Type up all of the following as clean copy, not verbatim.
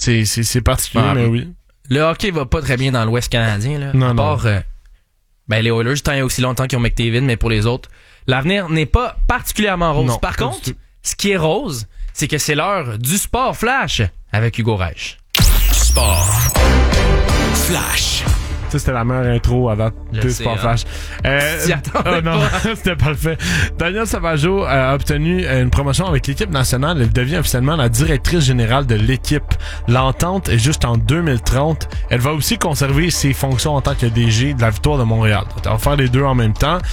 C'est particulier, mais oui. Le hockey va pas très bien dans l'Ouest canadien, là. Non, à part, les Oilers, tant il y a aussi longtemps qu'ils ont McDavid, mais pour les autres, l'avenir n'est pas particulièrement rose. Non, par contre, ce qui est rose, c'est que c'est l'heure du sport flash avec Hugo Reich. Sport flash. Ça, c'était la meilleure intro avant deux Sport Flash. Non, c'était parfait. Danielle Sauvageau a obtenu une promotion avec l'équipe nationale. Elle devient officiellement la directrice générale de l'équipe. L'entente est juste en 2030. Elle va aussi conserver ses fonctions en tant que DG de la Victoire de Montréal. Elle va faire les deux en même temps.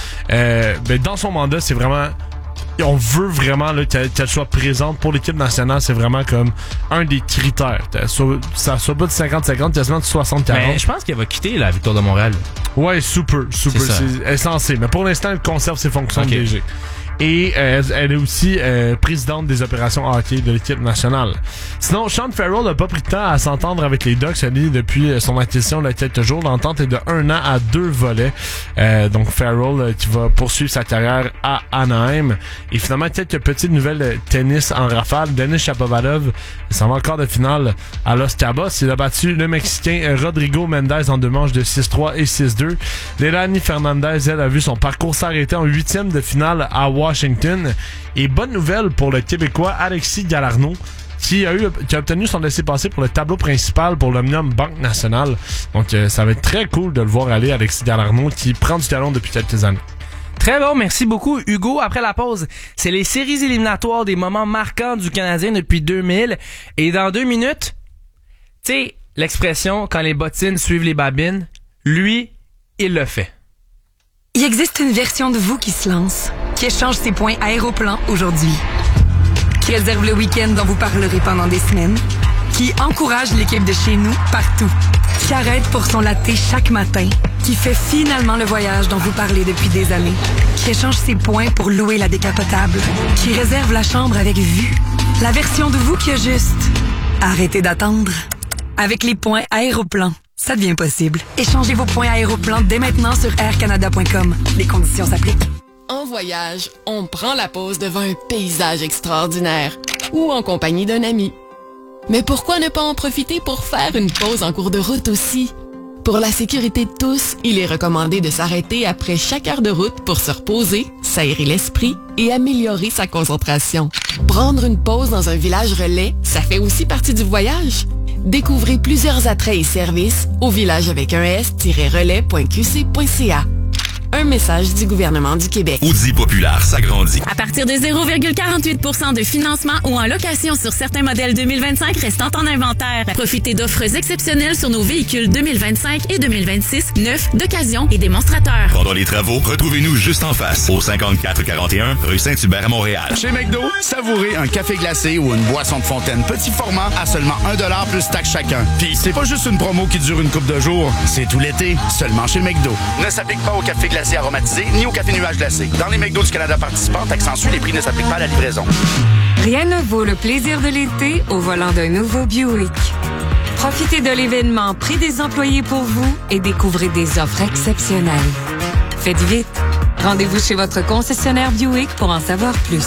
Dans son mandat, c'est vraiment... On veut vraiment là, qu'elle soit présente pour l'équipe nationale. C'est vraiment comme un des critères. Ça soit pas de 50-50, quasiment de 60-40. Mais je pense qu'elle va quitter la Victoire de Montréal. Ouais, super. C'est censé. Mais pour l'instant, elle conserve ses fonctions de DG. Et elle est aussi présidente des opérations hockey de l'équipe nationale. Sinon, Sean Farrell n'a pas pris de temps à s'entendre avec les Ducks depuis son acquisition il y a quelques jours. L'entente est de 1 an à 2 volets. Donc Farrell qui va poursuivre sa carrière à Anaheim. Et finalement, quelques petites nouvelles tennis en rafale. Denis Shapovalov s'en va en quart de finale à Los Cabos. Il a battu le Mexicain Rodrigo Mendez en 2 manches de 6-3 et 6-2. Leilani Fernandez, elle, a vu son parcours s'arrêter en 8e de finale à Washington. Et bonne nouvelle pour le Québécois Alexis Galarneau qui a obtenu son laissez-passer pour le tableau principal pour l'Omnium Banque Nationale. Donc ça va être très cool de le voir aller, Alexis Galarneau, qui prend du talent depuis quelques années. Très bon, merci beaucoup Hugo. Après la pause, c'est les séries éliminatoires des moments marquants du Canadien depuis 2000. Et dans 2 minutes, tu sais, l'expression « quand les bottines suivent les babines », lui, il le fait. Il existe une version de vous qui se lance, qui échange ses points Aéroplan aujourd'hui, qui réserve le week-end dont vous parlerez pendant des semaines, qui encourage l'équipe de chez nous partout, qui arrête pour son latte chaque matin, qui fait finalement le voyage dont vous parlez depuis des années, qui échange ses points pour louer la décapotable, qui réserve la chambre avec vue. La version de vous qui a juste arrêtez d'attendre. Avec les points Aéroplan, ça devient possible. Échangez vos points Aéroplan dès maintenant sur aircanada.com. Les conditions s'appliquent. En voyage, on prend la pause devant un paysage extraordinaire ou en compagnie d'un ami. Mais pourquoi ne pas en profiter pour faire une pause en cours de route aussi? Pour la sécurité de tous, il est recommandé de s'arrêter après chaque heure de route pour se reposer, s'aérer l'esprit et améliorer sa concentration. Prendre une pause dans un village relais, ça fait aussi partie du voyage. Découvrez plusieurs attraits et services au village avec un s-relais.qc.ca. Un message du gouvernement du Québec. Audi Populaire s'agrandit. À partir de 0,48% de financement ou en location sur certains modèles 2025 restant en inventaire. Profitez d'offres exceptionnelles sur nos véhicules 2025 et 2026, neufs, d'occasion et démonstrateurs. Pendant les travaux, retrouvez-nous juste en face, au 5441 rue Saint-Hubert à Montréal. Chez McDo, savourez un café glacé ou une boisson de fontaine petit format à seulement 1$ plus taxe chacun. Puis c'est pas juste une promo qui dure une couple de jours, c'est tout l'été, seulement chez McDo. Ne s'applique pas au café glacé aromatisé ni au café nuage glacé. Dans les McDo du Canada participants, accentue, les prix ne s'appliquent pas à la livraison. Rien ne vaut le plaisir de l'été au volant d'un nouveau Buick. Profitez de l'événement Prix des employés pour vous et découvrez des offres exceptionnelles. Faites vite. Rendez-vous chez votre concessionnaire Buick pour en savoir plus.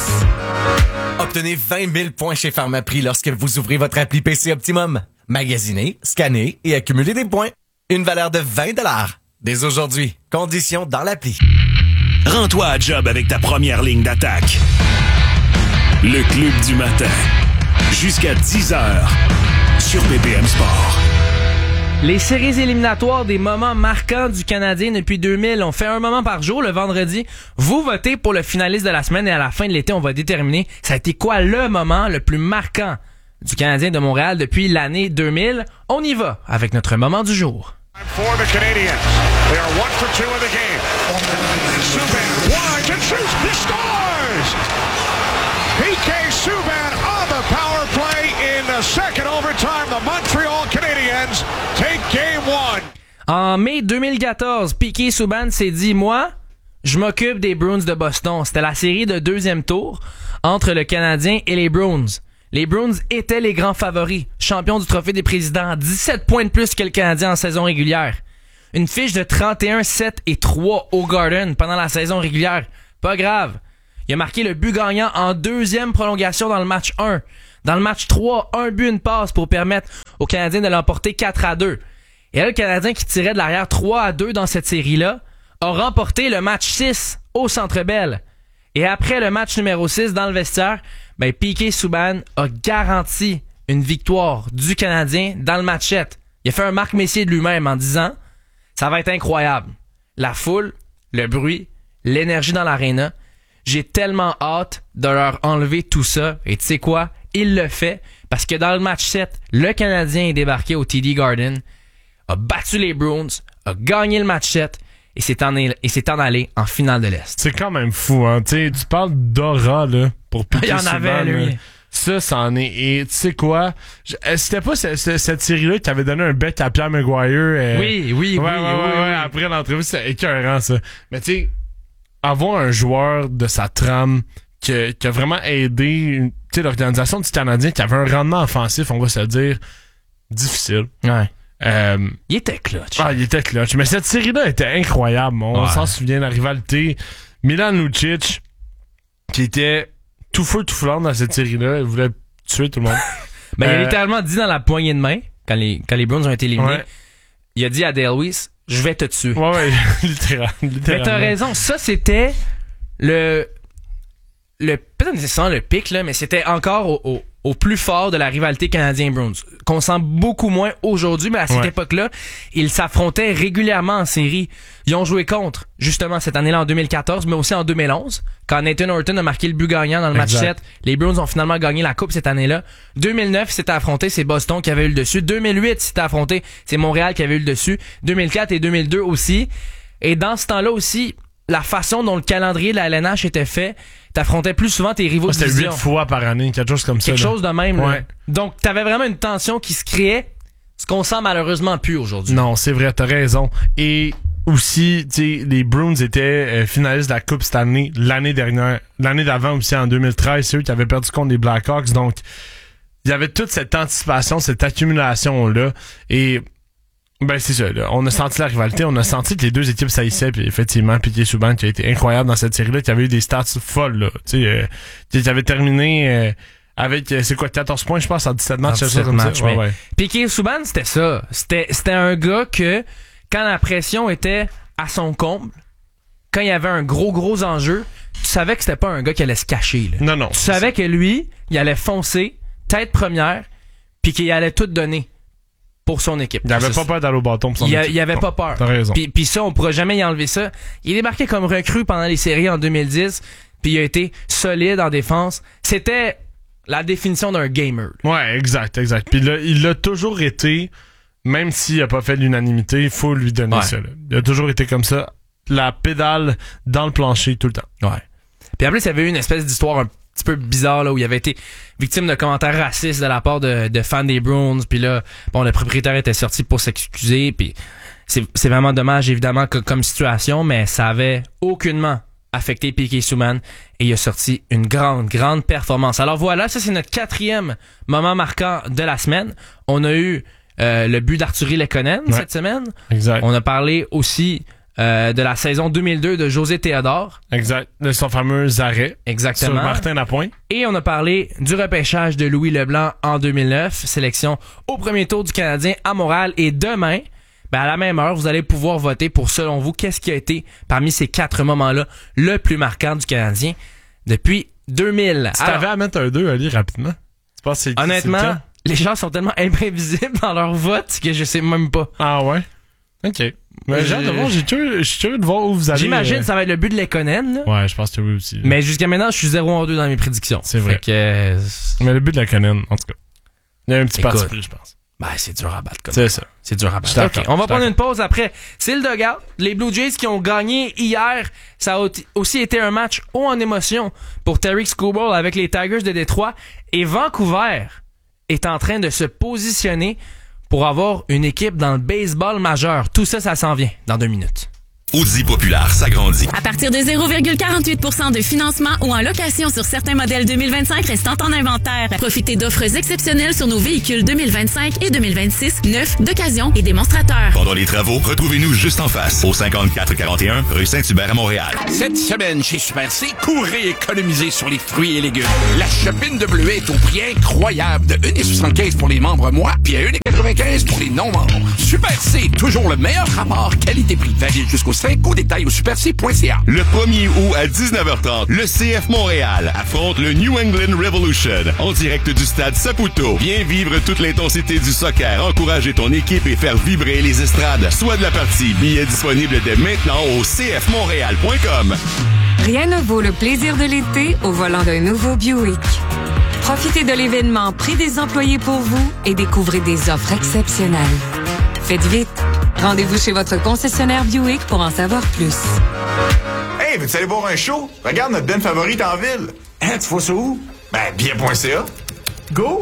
Obtenez 20 000 points chez Pharmaprix lorsque vous ouvrez votre appli PC Optimum. Magasinez, scannez et accumulez des points. Une valeur de 20 $. Dès aujourd'hui, conditions dans l'appli. Rends-toi à job avec ta première ligne d'attaque. Le Club du matin. Jusqu'à 10h sur BPM Sport. Les séries éliminatoires des moments marquants du Canadien depuis 2000. On fait un moment par jour le vendredi. Vous votez pour le finaliste de la semaine et à la fin de l'été, on va déterminer ça a été quoi le moment le plus marquant du Canadien de Montréal depuis l'année 2000. On y va avec notre moment du jour. For the Canadiens. They are 1 for 2 in the game. Subban wide and shoots. He scores! PK Subban on the power play in the second overtime. The Montreal Canadiens take game 1. En mai 2014, Piqué Subban s'est dit, moi, je m'occupe des Bruins de Boston. C'était la série de 2e tour entre le Canadien et les Bruins. Les Bruins étaient les grands favoris, champions du Trophée des Présidents, 17 points de plus que le Canadien en saison régulière. Une fiche de 31-7-3 au Garden pendant la saison régulière. Pas grave. Il a marqué le but gagnant en 2e prolongation dans le match 1. Dans le match 3, un but, une passe pour permettre aux Canadiens de l'emporter 4-2. Et là, le Canadien qui tirait de l'arrière 3-2 dans cette série-là a remporté le match 6 au Centre Bell. Et après le match numéro 6 dans le vestiaire, Piquet Souban a garanti une victoire du Canadien dans le match 7. Il a fait un Marc Messier de lui-même en disant « Ça va être incroyable. La foule, le bruit, l'énergie dans l'aréna. J'ai tellement hâte de leur enlever tout ça. Et tu sais quoi? Il le fait parce que dans le match 7, le Canadien est débarqué au TD Garden, a battu les Bruins, a gagné le match 7 et s'est en allé en finale de l'Est. C'est quand même fou, hein. Tu parles d'aura, là, pour Piquet Souban. Il y en avait, lui. Ça, c'en est. Et tu sais quoi? C'était pas cette série-là qui avait donné un bec à Pierre Maguire. Oui. Après l'entrevue, c'était écœurant, ça. Mais tu sais, avoir un joueur de sa trame qui a vraiment aidé l'organisation du Canadien, qui avait un rendement offensif, on va se le dire, difficile. Ouais. Il était clutch. Il était clutch. Mais cette série-là était incroyable. On s'en souvient, la rivalité. Milan Lucic, qui était tout feu, tout flamme dans cette série-là. Il voulait tuer tout le monde. Il a littéralement dit dans la poignée de main, quand les Bruins ont été éliminés, il a dit à Dale Weiss, je vais te tuer. Ouais, littéralement. Mais t'as raison, ça c'était le peut-être nécessairement le pic, là, mais c'était encore au plus fort de la rivalité Canadien-Bruins. Qu'on sent beaucoup moins aujourd'hui, mais à cette époque-là, ils s'affrontaient régulièrement en série. Ils ont joué contre, justement, cette année-là en 2014, mais aussi en 2011, quand Nathan Horton a marqué le but gagnant dans le match 7. Les Bruins ont finalement gagné la Coupe cette année-là. 2009, c'était affronté, c'est Boston qui avait eu le dessus. 2008, c'était affronté, c'est Montréal qui avait eu le dessus. 2004 et 2002 aussi. Et dans ce temps-là aussi, la façon dont le calendrier de la LNH était fait, t'affrontais plus souvent tes rivaux de division. C'était 8 fois par année, quelque chose comme ça. Quelque chose de même. Là. Donc, t'avais vraiment une tension qui se créait, ce qu'on sent malheureusement plus aujourd'hui. Non, c'est vrai, t'as raison. Et aussi, tu sais, les Bruins étaient finalistes de la Coupe cette année, l'année dernière. L'année d'avant aussi, en 2013, c'est eux qui avaient perdu contre les Blackhawks. Donc, il y avait toute cette anticipation, cette accumulation-là. Et c'est ça, là. On a senti la rivalité, on a senti que les deux équipes saillissaient, puis effectivement, Piquet Souban qui a été incroyable dans cette série-là, qui avait eu des stats folles, là. Tu sais, qui avait terminé avec, 14 points, je pense, en 17 matchs. 17 matchs, ouais. Piquet Souban, c'était ça. C'était un gars que, quand la pression était à son comble, quand il y avait un gros enjeu, tu savais que c'était pas un gars qui allait se cacher, là. Non. Tu savais que lui, il allait foncer, tête première, puis qu'il allait tout donner pour son équipe. Il avait pas peur d'aller au bâton pour son équipe. Il avait pas peur. T'as raison. Puis ça, on pourra jamais y enlever ça. Il est débarqué comme recrue pendant les séries en 2010, puis il a été solide en défense. C'était la définition d'un gamer. Ouais, exact. Puis là, il l'a toujours été, même s'il a pas fait l'unanimité, il faut lui donner ça, là. Il a toujours été comme ça, la pédale dans le plancher tout le temps. Ouais. Puis en plus, il y avait eu une espèce d'histoire un petit peu bizarre, là, où il avait été victime de commentaires racistes de la part de fans des Bruins, puis là, le propriétaire était sorti pour s'excuser, puis c'est vraiment dommage, évidemment, comme situation, mais ça avait aucunement affecté Piquet Souban, et il a sorti une grande performance. Alors voilà, ça c'est notre 4e moment marquant de la semaine. On a eu le but d'Artturi Lehkonen cette semaine. Exact. On a parlé aussi de la saison 2002 de José Théodore. Exact. De son fameux arrêt. Exactement. Sur Martin Lapointe. Et on a parlé du repêchage de Louis Leblanc en 2009. Sélection au premier tour du Canadien à Montréal. Et demain, à la même heure, vous allez pouvoir voter pour, selon vous, qu'est-ce qui a été, parmi ces 4 moments-là, le plus marquant du Canadien depuis 2000. Tu t'avais à mettre un 2, Ali, rapidement. Tu penses que honnêtement, les gens sont tellement imprévisibles dans leur vote que je sais même pas. Ah ouais? OK. Mais j'ai hâte de voir, je suis curieux de voir où vous allez. J'imagine que ça va être le but de Lehkonen, là. Ouais, je pense que oui aussi. Mais jusqu'à maintenant, je suis 0-2 dans mes prédictions. C'est vrai. Mais le but de Lehkonen, en tout cas. Il y a un petit parti plus, je pense. C'est dur à battre. C'est ça. C'est dur à battre. OK, on va prendre une pause après. C'est le dugout. Les Blue Jays qui ont gagné hier. Ça a aussi été un match haut en émotion pour Tarik Skubal avec les Tigers de Détroit. Et Vancouver est en train de se positionner pour avoir une équipe dans le baseball majeur. Tout ça, ça s'en vient dans 2 minutes. Audi Populaire s'agrandit. À partir de 0,48% de financement ou en location sur certains modèles 2025 restant en inventaire. Profitez d'offres exceptionnelles sur nos véhicules 2025 et 2026, neufs, d'occasion et démonstrateurs. Pendant les travaux, retrouvez-nous juste en face, au 5441 rue Saint-Hubert à Montréal. Cette semaine, chez Super C, courez économiser sur les fruits et légumes. La chopine de bleuet est au prix incroyable de 1,75 pour les membres mois, puis à 1,95 pour les non-membres. Super C, toujours le meilleur rapport qualité-prix. Valide jusqu'au 5 au détail au superc.ca. Le 1er août à 19h30, le CF Montréal affronte le New England Revolution en direct du stade Saputo. Viens vivre toute l'intensité du soccer, encourager ton équipe et faire vibrer les estrades. Soit de la partie, billets disponibles dès maintenant au cfmontréal.com. Rien ne vaut le plaisir de l'été au volant d'un nouveau Buick. Profitez de l'événement Prix des employés pour vous et découvrez des offres exceptionnelles. Faites vite. Rendez-vous chez votre concessionnaire Buick pour en savoir plus. Hey, veux-tu aller voir un show? Regarde notre band favorite en ville. Hein, tu vois ça où? Ben, billet.ca. Go!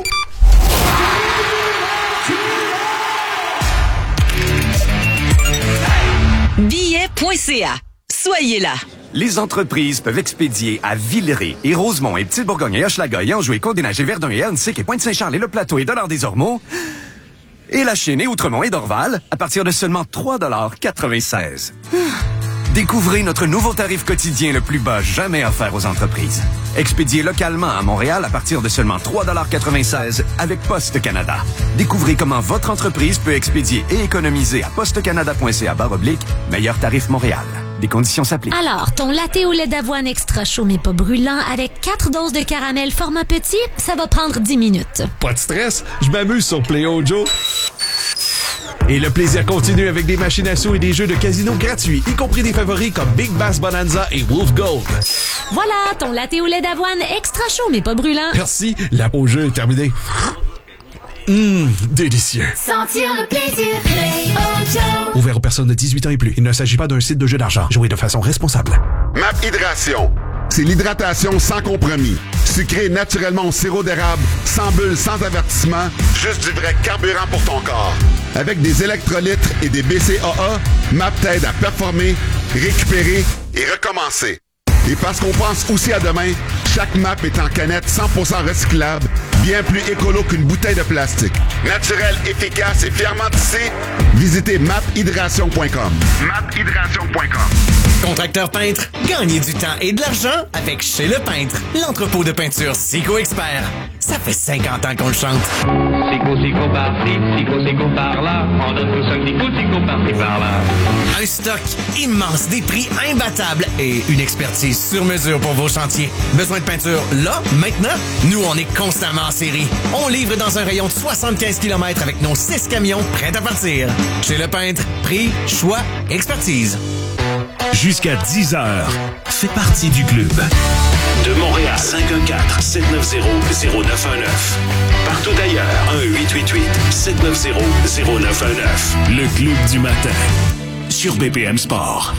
Billet.ca. Soyez là. Les entreprises peuvent expédier à Villeray et Rosemont et Petite-Bourgogne et Hochelaga et Anjou et Côte-des-Neiges et Verdun et Ernstic et Pointe-Saint-Charles et Le Plateau et Dollard-des-Ormeaux et La Chine et Outremont et Dorval à partir de seulement 3,96 $. Découvrez notre nouveau tarif quotidien le plus bas jamais offert aux entreprises. Expédié localement à Montréal à partir de seulement 3,96 $ avec Poste Canada. Découvrez comment votre entreprise peut expédier et économiser à postecanada.ca/meilleur tarif Montréal. Des conditions s'appliquent. Alors, ton latte au lait d'avoine extra chaud mais pas brûlant avec 4 doses de caramel format petit, ça va prendre 10 minutes. Pas de stress, je m'amuse sur Play-O Joe. Et le plaisir continue avec des machines à sous et des jeux de casino gratuits, y compris des favoris comme Big Bass Bonanza et Wolf Gold. Voilà, ton latte au lait d'avoine extra chaud mais pas brûlant. Merci, la pause jeu est terminée. Délicieux. Sentir le plaisir, Play-O Joe. Ouvert aux personnes de 18 ans et plus. Il ne s'agit pas d'un site de jeu d'argent. Jouez de façon responsable. MAP Hydration. C'est l'hydratation sans compromis. Sucré naturellement au sirop d'érable, sans bulles, sans avertissement, juste du vrai carburant pour ton corps. Avec des électrolytes et des BCAA, MAP t'aide à performer, récupérer et recommencer. Et parce qu'on pense aussi à demain, chaque MAP est en canette 100% recyclable, bien plus écolo qu'une bouteille de plastique. Naturel, efficace et fièrement tissé, visitez maphydration.com. maphydration.com. Contracteur peintre, gagnez du temps et de l'argent avec Chez Le Peintre, l'entrepôt de peinture Sico Expert. Ça fait 50 ans qu'on le chante. Sico par-ci, Sico par-là, on donne tout ça, Sico par-ci par-là. Un stock immense, des prix imbattables et une expertise sur mesure pour vos chantiers. Besoin de peinture là, maintenant? Nous, on est constamment en série. On livre dans un rayon de 75 km avec nos 6 camions prêts à partir. Chez Le Peintre, prix, choix, expertise. Jusqu'à 10h, fais partie du club. De Montréal, 514-790-0919. Partout ailleurs, 1-888-790-0919. Le club du matin, sur BPM Sport.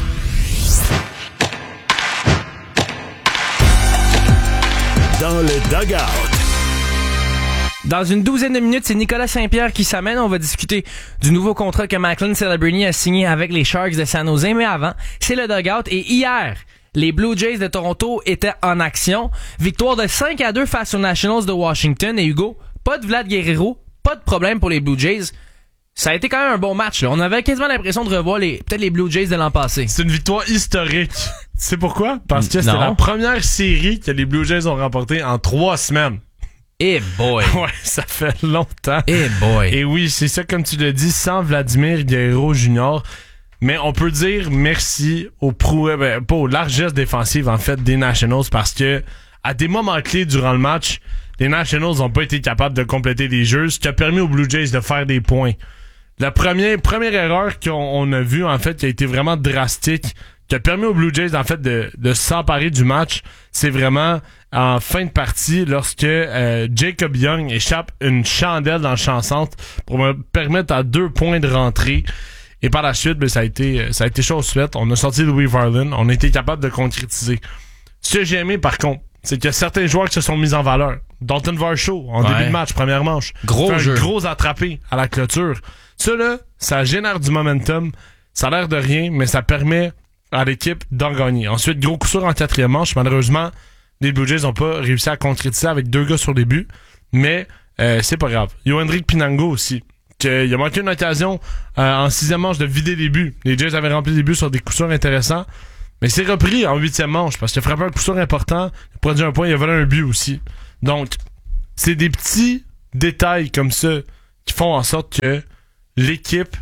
Dans le dugout. Dans une douzaine de minutes, c'est Nicolas Saint-Pierre qui s'amène. On va discuter du nouveau contrat que Macklin Celebrini a signé avec les Sharks de San Jose. Mais avant, c'est le dugout. Et hier, les Blue Jays de Toronto étaient en action. Victoire de 5-2 face aux Nationals de Washington. Et Hugo, pas de Vlad Guerrero, pas de problème pour les Blue Jays. Ça a été quand même un bon match, là. On avait quasiment l'impression de revoir peut-être les Blue Jays de l'an passé. C'est une victoire historique. Tu sais pourquoi? Parce que c'était la première série que les Blue Jays ont remportée en 3 semaines. Eh boy! Ouais, ça fait longtemps. Eh boy! Et oui, c'est ça, comme tu l'as dit, sans Vladimir Guerrero Jr. Mais on peut dire merci pas aux largesses défensives, en fait, des Nationals, parce que à des moments clés durant le match, les Nationals n'ont pas été capables de compléter les jeux, ce qui a permis aux Blue Jays de faire des points. La première erreur qu'on a vue, en fait, qui a été vraiment drastique, qui a permis aux Blue Jays, en fait, de s'emparer du match, c'est vraiment en fin de partie, lorsque Jacob Young échappe une chandelle dans le champ centre pour me permettre à 2 points de rentrer. Et par la suite, ça a été chose faite. On a sorti Louis Varland, on a été capable de concrétiser. Ce que j'ai aimé, par contre, c'est qu'il y a certains joueurs qui se sont mis en valeur. Dalton Varsho, en début de match, première manche. Gros jeu. Un gros attrapé à la clôture. Ça, là, ça génère du momentum. Ça a l'air de rien, mais ça permet à l'équipe d'en gagner. Ensuite, gros coup sûr en 4e manche. Malheureusement, les Blue Jays n'ont pas réussi à concrétiser avec 2 gars sur les buts. Mais c'est pas grave. Yohendrick Pinango aussi. Il a manqué une occasion en 6e manche de vider les buts. Les Jays avaient rempli les buts sur des coups sûrs intéressants. Mais c'est repris en 8e manche parce qu'il a frappé un coup sûr important. Il a produit un point, il a volé un but aussi. Donc, c'est des petits détails comme ça qui font en sorte que l'équipe,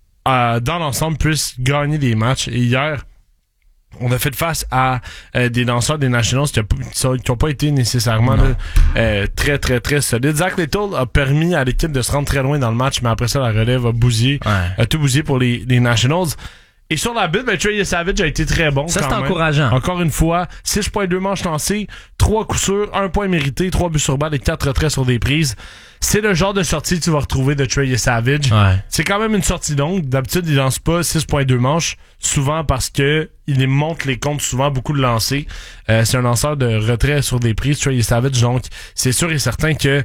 dans l'ensemble, puisse gagner des matchs. Et hier, on a fait face à des lanceurs des Nationals qui n'ont pas été nécessairement là, très, très, très solides. Zach Little a permis à l'équipe de se rendre très loin dans le match, mais après ça, la relève a bousillé, a tout bousillé pour les Nationals. Et sur la bulle, Trey Savage a été très bon. Ça, c'est encourageant. Encore une fois, 6.2 manches lancées, 3 coups sûrs, 1 point mérité, 3 buts sur balle et 4 retraits sur des prises. C'est le genre de sortie que tu vas retrouver de Trey Savage. Ouais. C'est quand même une sortie longue. D'habitude, il lance pas 6.2 manches, souvent parce que il monte les comptes souvent beaucoup de lancers. C'est un lanceur de retrait sur des prises, Trey Savage. Donc, c'est sûr et certain que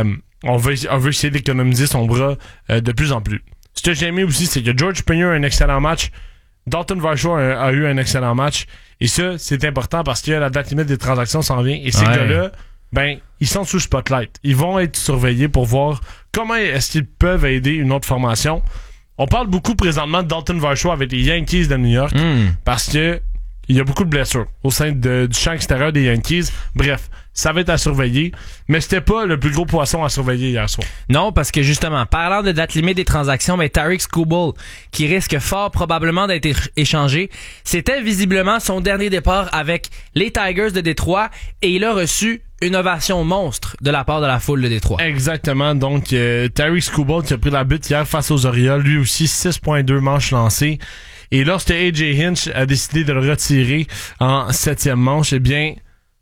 on veut essayer d'économiser son bras de plus en plus. Ce que j'ai aimé aussi, c'est que George Springer a un excellent match. Dalton Varsho a eu un excellent match. Et ça, c'est important parce que la date limite des transactions s'en vient. Et ces gars-là, ils sont sous spotlight. Ils vont être surveillés pour voir comment est-ce qu'ils peuvent aider une autre formation. On parle beaucoup présentement de Dalton Varsho avec les Yankees de New York parce que il y a beaucoup de blessures au sein du champ extérieur des Yankees. Bref, ça va être à surveiller. Mais c'était pas le plus gros poisson à surveiller hier soir. Non, parce que justement, parlant de date limite des transactions, Tarik Skubal, qui risque fort probablement d'être échangé, c'était visiblement son dernier départ avec les Tigers de Détroit et il a reçu une ovation monstre de la part de la foule de Détroit. Exactement. Donc, Tarik Skubal qui a pris la butte hier face aux Orioles, lui aussi 6.2 manches lancées. Et lorsque AJ Hinch a décidé de le retirer en 7e manche, eh bien,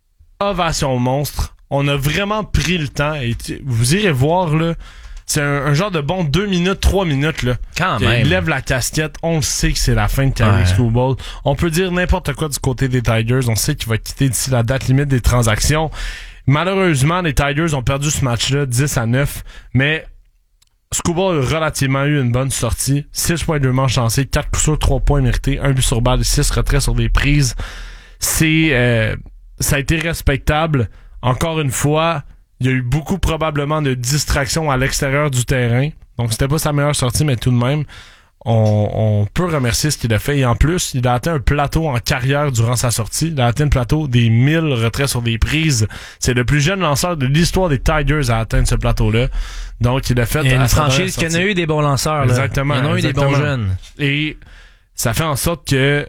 ovation monstre. On a vraiment pris le temps. Et vous irez voir, là, c'est un genre de bon 2 minutes, 3 minutes, là. Quand même. Il lève la casquette. On le sait que c'est la fin de Tarik Skubal. On peut dire n'importe quoi du côté des Tigers. On sait qu'il va quitter d'ici la date limite des transactions. Malheureusement, les Tigers ont perdu ce match-là 10-9. Mais Skubal a relativement eu une bonne sortie. 6.2 manches lancées, 4 coups sûrs, 3 points mérités, 1 but sur balle, 6 retraits sur des prises. Ça a été respectable. Encore une fois, il y a eu beaucoup probablement de distractions à l'extérieur du terrain. Donc c'était pas sa meilleure sortie, mais tout de même, on peut remercier ce qu'il a fait. Et en plus, il a atteint un plateau en carrière durant sa sortie. Il a atteint le plateau des 1000 retraits sur des prises. C'est le plus jeune lanceur de l'histoire des Tigers à atteindre ce plateau-là. Donc, il a fait... Il y a une franchise qui en a eu des bons lanceurs. Exactement. Il y en a eu des bons jeunes. Et ça fait en sorte que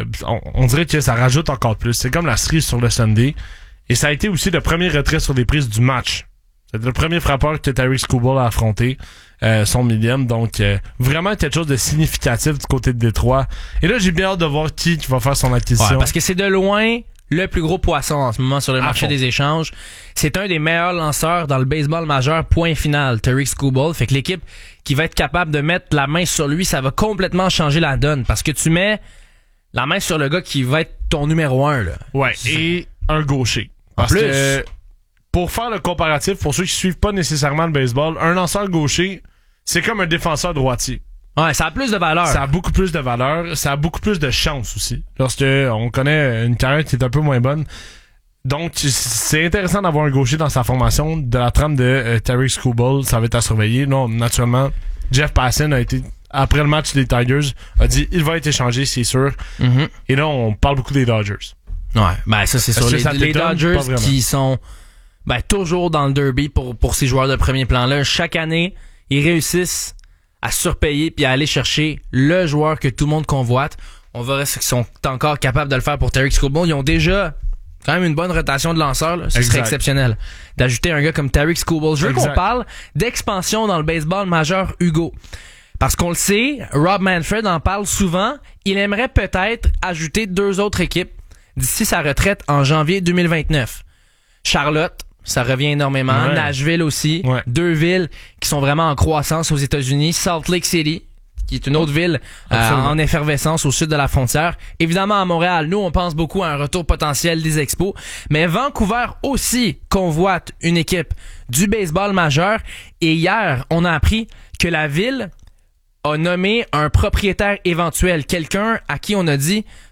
on dirait que ça rajoute encore plus. C'est comme la cerise sur le Sunday. Et ça a été aussi le premier retrait sur des prises du match. C'est le premier frappeur que Tarik Skubal a affronté, son millième. Donc, vraiment quelque chose de significatif du côté de Détroit. Et là, j'ai bien hâte de voir qui va faire son acquisition. Ouais, parce que c'est de loin le plus gros poisson en ce moment sur le marché des échanges. C'est un des meilleurs lanceurs dans le baseball majeur, point final, Tarik Skubal. Fait que l'équipe qui va être capable de mettre la main sur lui, ça va complètement changer la donne. Parce que tu mets la main sur le gars qui va être ton numéro 1, là. Ouais, et un gaucher. Parce que, pour faire le comparatif, pour ceux qui suivent pas nécessairement le baseball, un lanceur gaucher, c'est comme un défenseur droitier. Ouais, ça a plus de valeur. Ça a beaucoup plus de valeur. Ça a beaucoup plus de chance aussi. Lorsque on connaît une carrière qui est un peu moins bonne. Donc, c'est intéressant d'avoir un gaucher dans sa formation. De la trame de Tarik Skubal, ça va être à surveiller. Non, naturellement, Jeff Passan a été, après le match des Tigers, a dit il va être échangé, c'est sûr. Mm-hmm. Et là, on parle beaucoup des Dodgers. Ouais, ben ça c'est sûr. Les Dodgers qui sont toujours dans le derby pour ces joueurs de premier plan-là. Chaque année, ils réussissent à surpayer puis à aller chercher le joueur que tout le monde convoite. On verra s'ils sont encore capables de le faire pour Tarik Skubal. Ils ont déjà quand même une bonne rotation de lanceurs. Là. Ce serait exceptionnel d'ajouter un gars comme Tarik Skubal. Je veux qu'on parle d'expansion dans le baseball majeur, Hugo. Parce qu'on le sait, Rob Manfred en parle souvent. Il aimerait peut-être ajouter 2 autres équipes d'ici sa retraite en janvier 2029. Charlotte, ça revient énormément. Ouais. Nashville aussi. Ouais. 2 villes qui sont vraiment en croissance aux États-Unis. Salt Lake City, qui est une autre ville en effervescence au sud de la frontière. Évidemment, à Montréal, nous, on pense beaucoup à un retour potentiel des Expos. Mais Vancouver aussi convoite une équipe du baseball majeur. Et hier, on a appris que la ville a nommé un propriétaire éventuel. Quelqu'un à qui on a dit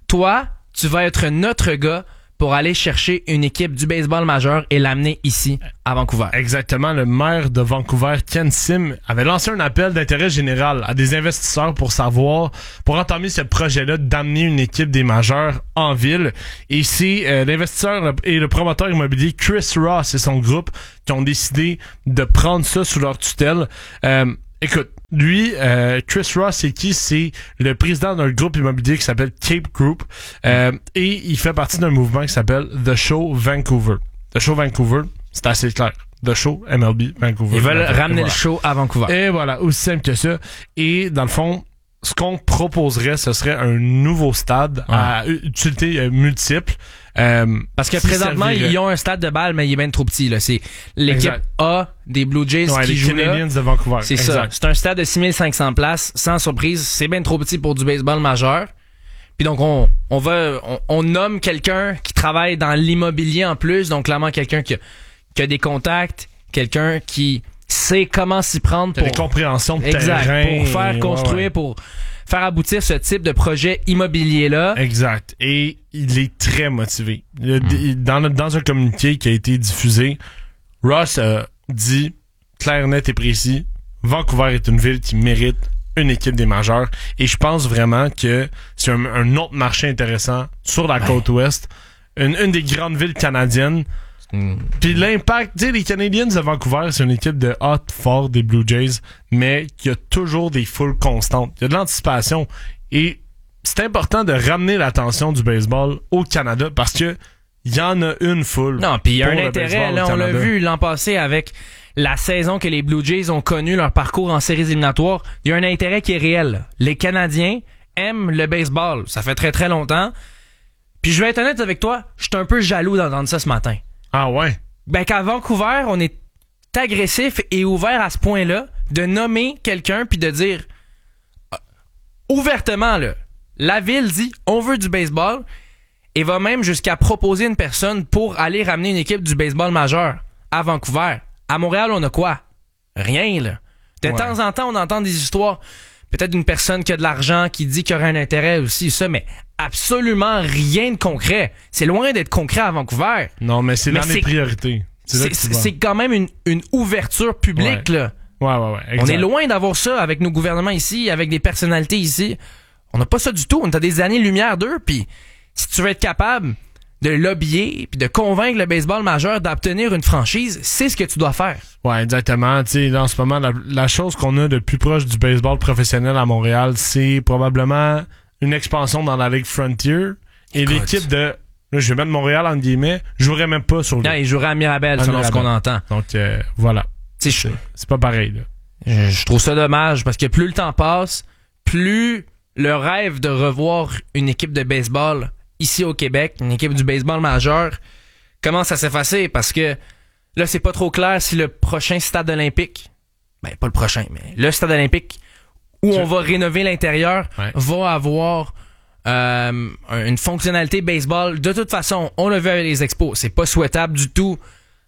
toi, tu vas être notre gars pour aller chercher une équipe du baseball majeur et l'amener ici, à Vancouver. Exactement. Le maire de Vancouver, Ken Sim, avait lancé un appel d'intérêt général à des investisseurs pour entamer ce projet-là d'amener une équipe des majeurs en ville. Et c'est l'investisseur et le promoteur immobilier Chris Ross et son groupe qui ont décidé de prendre ça sous leur tutelle. Écoute, lui, Chris Ross, c'est qui? C'est le président d'un groupe immobilier qui s'appelle Cape Group. Et il fait partie d'un mouvement qui s'appelle The Show Vancouver. The Show Vancouver, c'est assez clair. The Show MLB Vancouver. Ils veulent ramener le show à Vancouver. Et voilà, aussi simple que ça. Et dans le fond, ce qu'on proposerait, ce serait un nouveau stade à utilité multiple. Parce que présentement, ils ont un stade de balle, mais il est bien trop petit. Là. C'est l'équipe A des Blue Jays qui les joue Canadiens là. de Vancouver. C'est ça. C'est un stade de 6500 places. Sans surprise, c'est bien trop petit pour du baseball majeur. Puis donc, on nomme quelqu'un qui travaille dans l'immobilier en plus. Donc, clairement, quelqu'un qui a des contacts, quelqu'un qui sait comment s'y prendre pour... des compréhensions de exact, terrain. pour faire construire, pour faire aboutir ce type de projet immobilier-là. Exact. Et il est très motivé. Dans un communiqué qui a été diffusé, Ross a dit, clair, net et précis, Vancouver est une ville qui mérite une équipe des majeurs. Et je pense vraiment que c'est un autre marché intéressant sur la côte ouest. Une des grandes villes canadiennes. Puis l'impact, tu sais, les Canadiens de Vancouver, c'est une équipe de hot fort des Blue Jays, mais qui a toujours des foules constantes. Il y a de l'anticipation et c'est important de ramener l'attention du baseball au Canada parce que il y en a une foule. Non, puis il y a un intérêt, là, on l'a vu l'an passé avec la saison que les Blue Jays ont connu, leur parcours en séries éliminatoires. Il y a un intérêt qui est réel. Là. Les Canadiens aiment le baseball. Ça fait très très longtemps. Puis je vais être honnête avec toi, je suis un peu jaloux d'entendre ça ce matin. Ah ouais? Ben qu'à Vancouver, on est agressif et ouvert à ce point-là de nommer quelqu'un puis de dire ouvertement, là, la ville dit on veut du baseball et va même jusqu'à proposer une personne pour aller ramener une équipe du baseball majeur à Vancouver. À Montréal, on a quoi? Rien, là. De temps en temps, on entend des histoires, peut-être d'une personne qui a de l'argent, qui dit qu'il y aurait un intérêt aussi, ça, mais absolument rien de concret. C'est loin d'être concret à Vancouver. Non, mais c'est dans les priorités. C'est quand même une ouverture publique, là. Ouais, exact. On est loin d'avoir ça avec nos gouvernements ici, avec des personnalités ici. On n'a pas ça du tout. On a des années-lumière d'eux, puis si tu veux être capable de lobbyer puis de convaincre le baseball majeur d'obtenir une franchise, c'est ce que tu dois faire. Ouais, exactement. Tu sais, en ce moment, la chose qu'on a de plus proche du baseball professionnel à Montréal, c'est probablement une expansion dans la Ligue Frontier. Et l'équipe de... Là, je vais mettre Montréal, entre guillemets, jouerait même pas sur le... Non, il jouerait à Mirabel, selon ce qu'on entend. Donc, voilà. C'est pas pareil, là. Je trouve ça dommage, parce que plus le temps passe, plus le rêve de revoir une équipe de baseball ici au Québec, une équipe du baseball majeur, commence à s'effacer, parce que là, c'est pas trop clair si le prochain stade olympique, ben pas le prochain, mais le stade olympique où on va rénover l'intérieur, va avoir une fonctionnalité baseball. De toute façon, on l'a vu avec les expos, c'est pas souhaitable du tout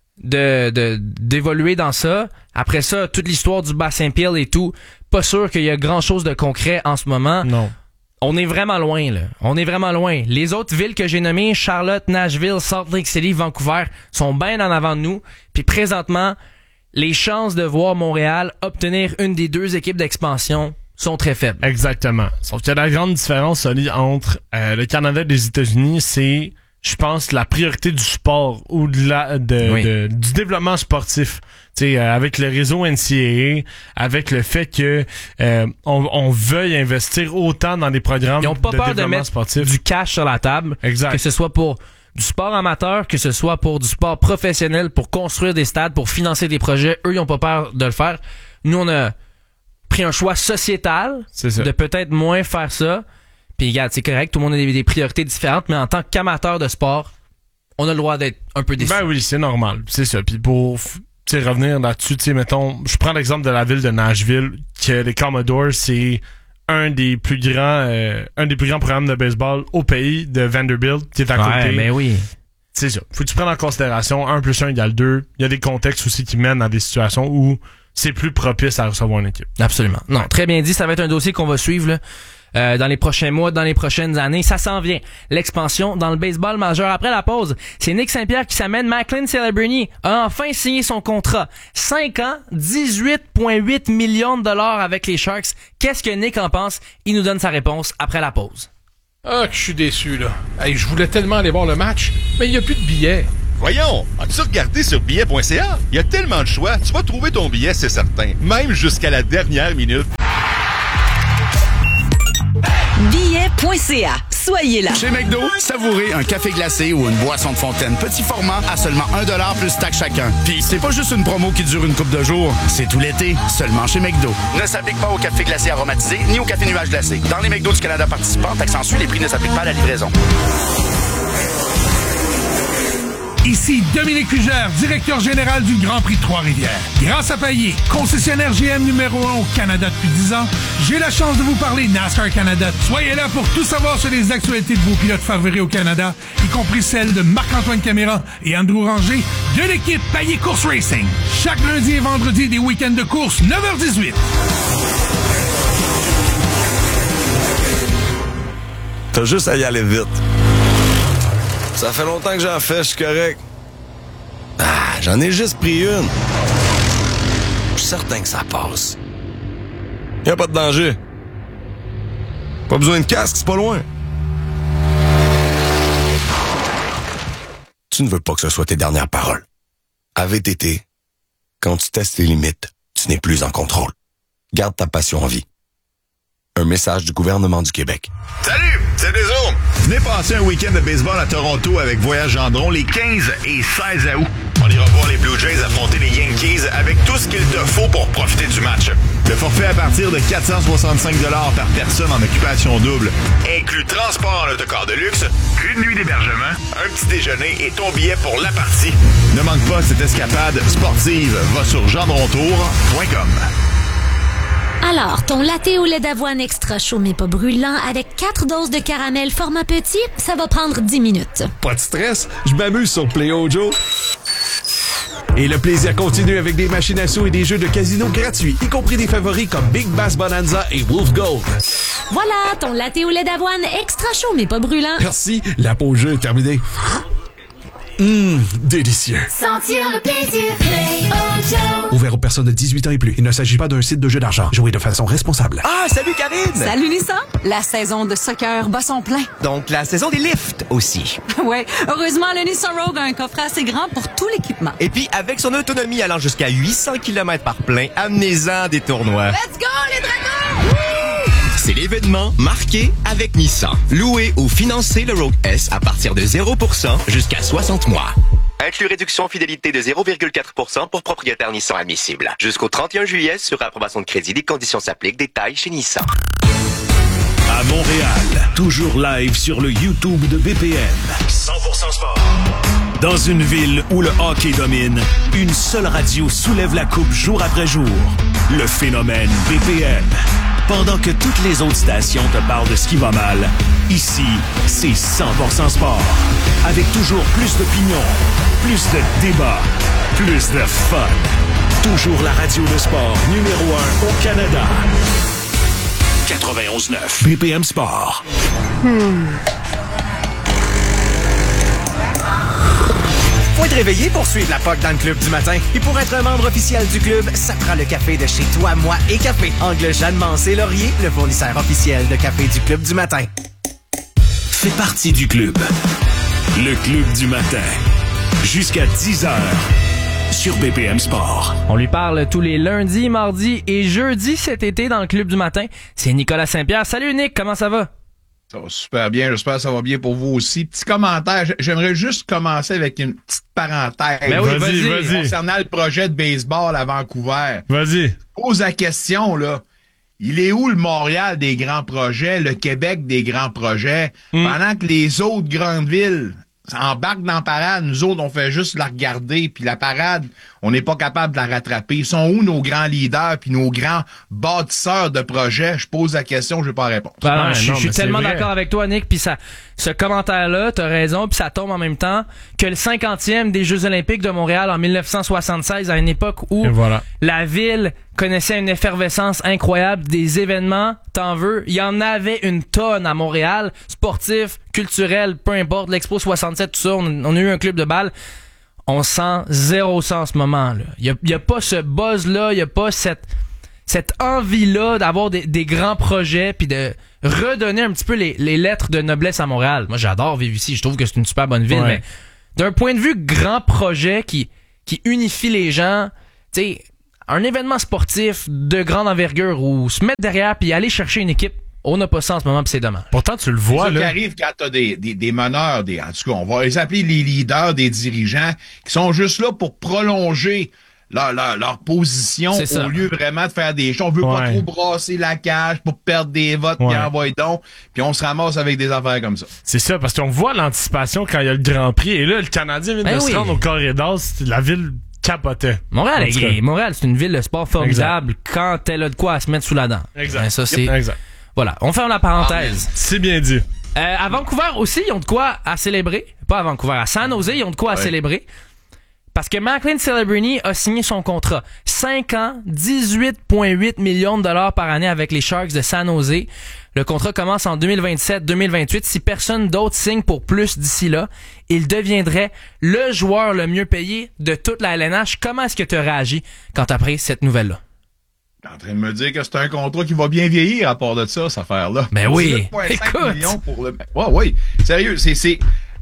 d'évoluer dans ça. Après ça, toute l'histoire du bassin pile et tout, pas sûr qu'il y a grand chose de concret en ce moment. Non. On est vraiment loin, là. On est vraiment loin. Les autres villes que j'ai nommées, Charlotte, Nashville, Salt Lake City, Vancouver, sont bien en avant de nous. Puis présentement, les chances de voir Montréal obtenir une des deux équipes d'expansion sont très faibles. Exactement. Sauf qu'il y a la grande différence, Oli, entre le Canada et les États-Unis, c'est, je pense, la priorité du sport ou du développement sportif. Avec le réseau NCAA, avec le fait que on veuille investir autant dans des programmes de développement sportif. Ils n'ont pas peur de mettre du cash sur la table. Exact. Que ce soit pour du sport amateur, que ce soit pour du sport professionnel, pour construire des stades, pour financer des projets. Eux, ils n'ont pas peur de le faire. Nous, on a pris un choix sociétal de peut-être moins faire ça. Puis regarde, c'est correct, tout le monde a des priorités différentes, mais en tant qu'amateur de sport, on a le droit d'être un peu déçu. Ben oui, c'est normal. C'est ça. Puis pour... revenir là-dessus, mettons, je prends l'exemple de la ville de Nashville, que les Commodores, c'est un des plus grands programmes de baseball au pays, de Vanderbilt, qui est à côté. Mais oui. C'est ça. Faut que tu prennes en considération 1 + 1 = 2. Il y a des contextes aussi qui mènent à des situations où c'est plus propice à recevoir une équipe. Absolument. Non, très bien dit. Ça va être un dossier qu'on va suivre, là. dans les prochains mois, dans les prochaines années. Ça s'en vient. L'expansion dans le baseball majeur. Après la pause, c'est Nick Saint-Pierre qui s'amène. Macklin Celebrini a enfin signé son contrat. 5 ans, 18,8 millions de dollars avec les Sharks. Qu'est-ce que Nick en pense? Il nous donne sa réponse après la pause. Ah, que je suis déçu, là. Hey, je voulais tellement aller voir le match, mais il n'y a plus de billets. Voyons, as-tu regardé sur billet.ca? Il y a tellement de choix, tu vas trouver ton billet, c'est certain. Même jusqu'à la dernière minute. Billet.ca. Soyez là. Chez McDo, savourez un café glacé ou une boisson de fontaine petit format à seulement 1$ plus taxe chacun. Puis c'est pas juste une promo qui dure une couple de jours, c'est tout l'été, seulement chez McDo. Ne s'applique pas au café glacé aromatisé ni au café nuage glacé. Dans les McDo du Canada participants, taxe en suit, les prix ne s'appliquent pas à la livraison. Ici Dominique Fugère, directeur général du Grand Prix de Trois-Rivières. Grâce à Payet, concessionnaire GM numéro 1 au Canada depuis 10 ans, j'ai la chance de vous parler NASCAR Canada. Soyez là pour tout savoir sur les actualités de vos pilotes favoris au Canada, y compris celles de Marc-Antoine Caméra et Andrew Ranger de l'équipe Payet Course Racing. Chaque lundi et vendredi des week-ends de course, 9h18. T'as juste à y aller vite. Ça fait longtemps que j'en fais, je suis correct. Ah, j'en ai juste pris une. Je suis certain que ça passe. Y a pas de danger. Pas besoin de casque, c'est pas loin. Tu ne veux pas que ce soit tes dernières paroles. À VTT, quand tu testes les limites, tu n'es plus en contrôle. Garde ta passion en vie. Un message du gouvernement du Québec. Salut, c'est Deso. Venez passer un week-end de baseball à Toronto avec Voyage Gendron les 15 et 16 août. On ira voir les Blue Jays affronter les Yankees avec tout ce qu'il te faut pour profiter du match. Le forfait à partir de 465$ par personne en occupation double inclut transport en autocar de luxe, une nuit d'hébergement, un petit déjeuner et ton billet pour la partie. Ne manque pas cette escapade sportive. Va sur gendrontour.com. Alors, ton latte au lait d'avoine extra chaud mais pas brûlant avec 4 doses de caramel format petit, ça va prendre 10 minutes. Pas de stress, je m'amuse sur Play Joe. Et le plaisir continue avec des machines à sous et des jeux de casino gratuits, y compris des favoris comme Big Bass Bonanza et Wolf Gold. Voilà, ton latte au lait d'avoine extra chaud mais pas brûlant. Merci, la pause jeu est terminée. Délicieux. Sentir le plaisir, Play Joe. Ouvert aux personnes de 18 ans et plus. Il ne s'agit pas d'un site de jeu d'argent. Jouez de façon responsable. Ah, salut Karine! Salut Nissan! La saison de soccer bat son plein. Donc, la saison des lifts aussi. Ouais, heureusement, le Nissan Rogue a un coffret assez grand pour tout l'équipement. Et puis, avec son autonomie allant jusqu'à 800 km par plein, amenez-en des tournois. Let's go, les dragons! C'est l'événement marqué avec Nissan. Louez ou financez le Rogue S à partir de 0% jusqu'à 60 mois. Inclus réduction fidélité de 0,4% pour propriétaire Nissan admissible. Jusqu'au 31 juillet sur approbation de crédit. Des conditions s'appliquent. Détails chez Nissan. À Montréal, toujours live sur le YouTube de BPM. 100% sport. Dans une ville où le hockey domine, une seule radio soulève la coupe jour après jour. Le phénomène BPM. Pendant que toutes les autres stations te parlent de ce qui va mal, ici, c'est 100% sport. Avec toujours plus d'opinions, plus de débats, plus de fun. Toujours la radio de sport numéro 1 au Canada. 91.9 BPM Sport. Faut être réveillé pour suivre la POC dans le club du matin. Et pour être un membre officiel du club, ça prend le café de chez Toi, Moi et Café. Angle Jeanne Mancé Laurier, le fournisseur officiel de café du club du matin. Fais partie du club. Le club du matin. Jusqu'à 10h. Sur BPM Sport. On lui parle tous les lundis, mardis et jeudis cet été dans le club du matin. C'est Nicolas Saint-Pierre. Salut Nick, comment ça va? Ça va super bien, j'espère que ça va bien pour vous aussi. Petit commentaire, j'aimerais juste commencer avec une petite parenthèse. Ben oui, vas-y. Concernant le projet de baseball à Vancouver. Vas-y. Pose la question, là. Il est où le Montréal des grands projets, le Québec des grands projets, pendant que les autres grandes villes embarquent dans la parade, nous autres, on fait juste la regarder, puis la parade, on n'est pas capable de la rattraper. Ils sont où nos grands leaders puis nos grands bâtisseurs de projets? Je pose la question, je n'ai pas réponse. Non, je suis tellement d'accord avec toi, Nick, puis ce commentaire-là, t'as raison, puis ça tombe en même temps que le 50e des Jeux olympiques de Montréal en 1976, à une époque où la ville connaissait une effervescence incroyable, des événements, t'en veux, il y en avait une tonne à Montréal, sportif, culturel, peu importe, l'Expo 67, tout ça, on a eu un club de balle. On sent zéro ça en ce moment, là. Il y a pas ce buzz-là, il y a pas cette envie-là d'avoir des grands projets puis de redonner un petit peu les lettres de noblesse à Montréal. Moi, j'adore vivre ici. Je trouve que c'est une super bonne ville, mais d'un point de vue grand projet qui unifie les gens, tu sais, un événement sportif de grande envergure où se mettre derrière puis aller chercher une équipe, on n'a pas ça en ce moment puis c'est dommage. Pourtant, tu le vois, là. C'est ça qui arrive quand t'as des meneurs, en tout cas, on va les appeler les leaders, des dirigeants, qui sont juste là pour prolonger leur position au lieu vraiment de faire des choses. On veut pas trop brasser la cage pour perdre des votes puis envoyer donc, puis on se ramasse avec des affaires comme ça. C'est ça, parce qu'on voit l'anticipation quand il y a le Grand Prix, et là, le Canadien vient de se rendre au corridor, la ville capotait. Montréal, c'est une ville de sport formidable quand elle a de quoi à se mettre sous la dent. Exact. Ben, ça, c'est... Exact. Voilà, on ferme la parenthèse. C'est bien dit. À Vancouver aussi, ils ont de quoi à célébrer. Pas à Vancouver, à San Jose, ils ont de quoi à célébrer. Parce que Macklin Celebrini a signé son contrat. 5 ans, 18,8 millions de dollars par année avec les Sharks de San Jose. Le contrat commence en 2027-2028. Si personne d'autre signe pour plus d'ici là, il deviendrait le joueur le mieux payé de toute la LNH. Comment est-ce que tu as réagi quand tu as appris cette nouvelle-là? T'es en train de me dire que c'est un contrat qui va bien vieillir à part de ça, cette affaire-là. Ben oui. 18,5 millions pour le... oui. Sérieux, c'est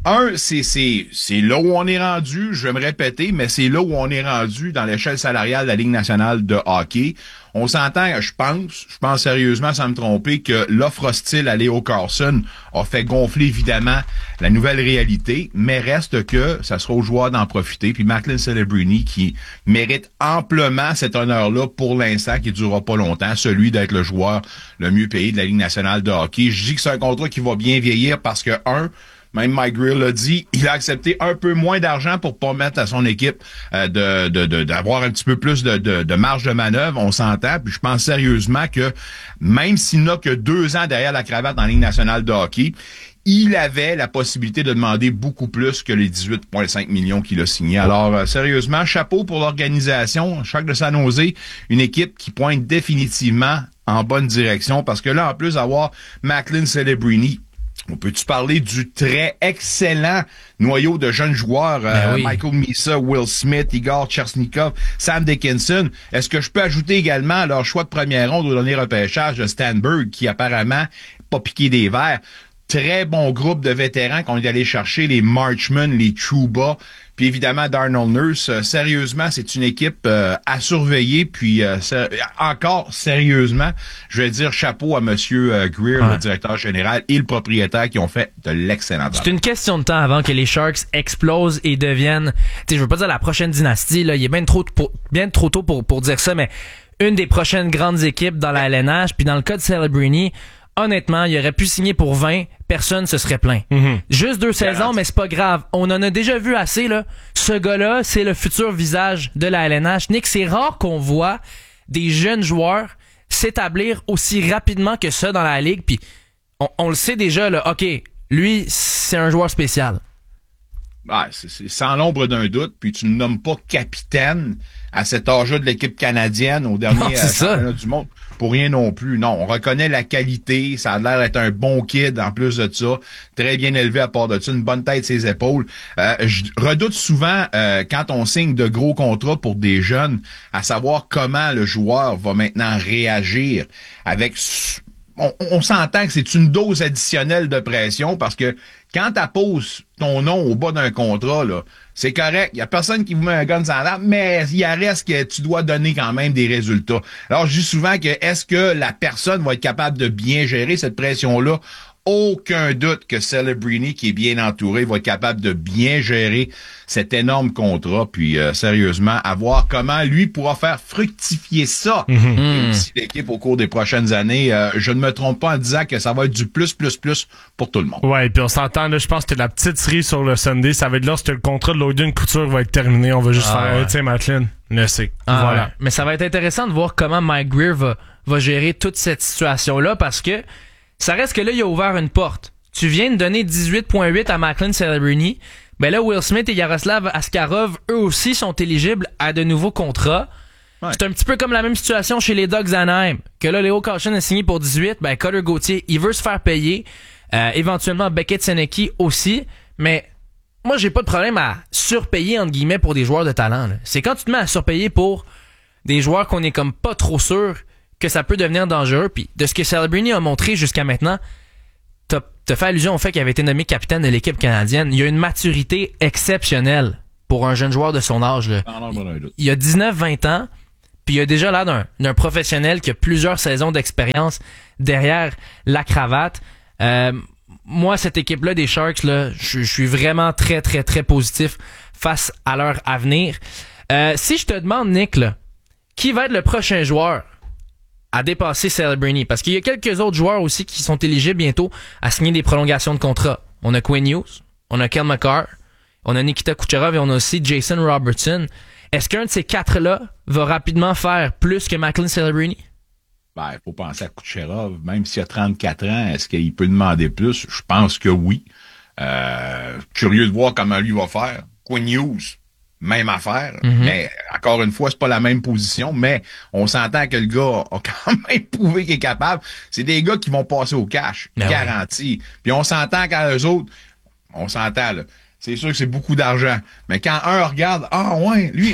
là où on est rendu, je vais me répéter, mais c'est là où on est rendu dans l'échelle salariale de la Ligue nationale de hockey. On s'entend, je pense sérieusement, sans me tromper, que l'offre hostile à Leo Carlson a fait gonfler évidemment la nouvelle réalité, mais reste que ça sera aux joueurs d'en profiter. Puis Macklin Celebrini qui mérite amplement cet honneur-là pour l'instant, qui durera pas longtemps, celui d'être le joueur le mieux payé de la Ligue nationale de hockey. Je dis que c'est un contrat qui va bien vieillir parce que, même Mike Grill l'a dit, il a accepté un peu moins d'argent pour permettre à son équipe d'avoir un petit peu plus de marge de manœuvre. On s'entend, puis je pense sérieusement que même s'il n'a que 2 ans derrière la cravate en Ligue nationale de hockey, il avait la possibilité de demander beaucoup plus que les 18,5 millions qu'il a signés. Alors, sérieusement, chapeau pour l'organisation. Sharks de San Jose, une équipe qui pointe définitivement en bonne direction, parce que là, en plus d'avoir Macklin Celebrini, on peut-tu parler du très excellent noyau de jeunes joueurs, Michael Misa, Will Smith, Igor Chersnikov, Sam Dickinson. Est-ce que je peux ajouter également leur choix de première ronde au dernier repêchage de Stanberg, qui apparemment pas piqué des verres. Très bon groupe de vétérans qu'on est allé chercher, les Marchman, les Trouba, puis évidemment Darnell Nurse. Sérieusement, c'est une équipe à surveiller. Puis encore sérieusement, je vais dire chapeau à Monsieur Greer, le directeur général, et le propriétaire qui ont fait de l'excellent travail. C'est une question de temps avant que les Sharks explosent et deviennent, tu sais, je veux pas dire la prochaine dynastie, là, il est bien trop tôt pour dire ça, mais une des prochaines grandes équipes dans la LNH. Puis dans le cas de Celebrini, honnêtement, il aurait pu signer pour 20, personne se serait plaint. Juste 2 saisons, mais c'est pas grave. On en a déjà vu assez, là. Ce gars-là, c'est le futur visage de la LNH. Nick, c'est rare qu'on voit des jeunes joueurs s'établir aussi rapidement que ça dans la ligue. Puis on le sait déjà, là. OK, lui, c'est un joueur spécial. C'est sans l'ombre d'un doute. Puis tu ne nommes pas capitaine à cet âge-là de l'équipe canadienne au dernier championnat du monde. Pour rien non plus. Non, on reconnaît la qualité. Ça a l'air d'être un bon kid en plus de ça. Très bien élevé à part de ça. Une bonne tête ses épaules. Je redoute souvent quand on signe de gros contrats pour des jeunes, à savoir comment le joueur va maintenant réagir avec... On s'entend que c'est une dose additionnelle de pression parce que quand tu apposes ton nom au bas d'un contrat, là, c'est correct. Il y a personne qui vous met un gun sans l'arme, mais il reste que tu dois donner quand même des résultats. Alors, je dis souvent que est-ce que la personne va être capable de bien gérer cette pression-là? aucun doute que Celebrini, qui est bien entouré, va être capable de bien gérer cet énorme contrat. Puis, sérieusement, à voir comment lui pourra faire fructifier ça. Et aussi l'équipe au cours des prochaines années. Je ne me trompe pas en disant que ça va être du plus pour tout le monde. Ouais, puis on s'entend, là, je pense que la petite série sur le Sunday, ça va être lorsque le contrat de Logan Couture va être terminé. On va juste faire, tiens, Macklin, le sait. Voilà. Ouais. Mais ça va être intéressant de voir comment Mike Grier va gérer toute cette situation-là, parce que ça reste que là, il a ouvert une porte. Tu viens de donner 18,8 à Macklin Celebrini. Ben là, Will Smith et Yaroslav Askarov, eux aussi, sont éligibles à de nouveaux contrats. Ouais. C'est un petit peu comme la même situation chez les Ducks d'Anaheim. Que là, Leo Caution a signé pour 18. Ben, Cutter Gauthier, il veut se faire payer. Éventuellement, Beckett Senecki aussi. Mais moi, j'ai pas de problème à surpayer, entre guillemets, pour des joueurs de talent. Là. C'est quand tu te mets à surpayer pour des joueurs qu'on est comme pas trop sûr que ça peut devenir dangereux. Puis de ce que Celebrini a montré jusqu'à maintenant, t'as fait allusion au fait qu'il avait été nommé capitaine de l'équipe canadienne. Il y a une maturité exceptionnelle pour un jeune joueur de son âge. Là. Il a 19-20 ans, puis il a déjà l'air d'un professionnel qui a plusieurs saisons d'expérience derrière la cravate. Moi, cette équipe-là des Sharks, là, je suis vraiment très, très, très positif face à leur avenir. Si je te demande, Nick, là, qui va être le prochain joueur à dépasser Celebrini? Parce qu'il y a quelques autres joueurs aussi qui sont éligibles bientôt à signer des prolongations de contrat. On a Quinn Hughes, on a Kel McCarr, on a Nikita Kucherov et on a aussi Jason Robertson. Est-ce qu'un de ces quatre-là va rapidement faire plus que Macklin Celebrini? Ben, il faut penser à Kucherov. Même s'il a 34 ans, est-ce qu'il peut demander plus? Je pense que oui. Curieux de voir comment lui va faire. Quinn Hughes, même affaire. Mais encore une fois, c'est pas la même position, mais on s'entend que le gars a quand même prouvé qu'il est capable. C'est des gars qui vont passer au cash, garanti. Puis on s'entend qu'à eux autres, on s'entend là. C'est sûr que c'est beaucoup d'argent. Mais quand un regarde, lui,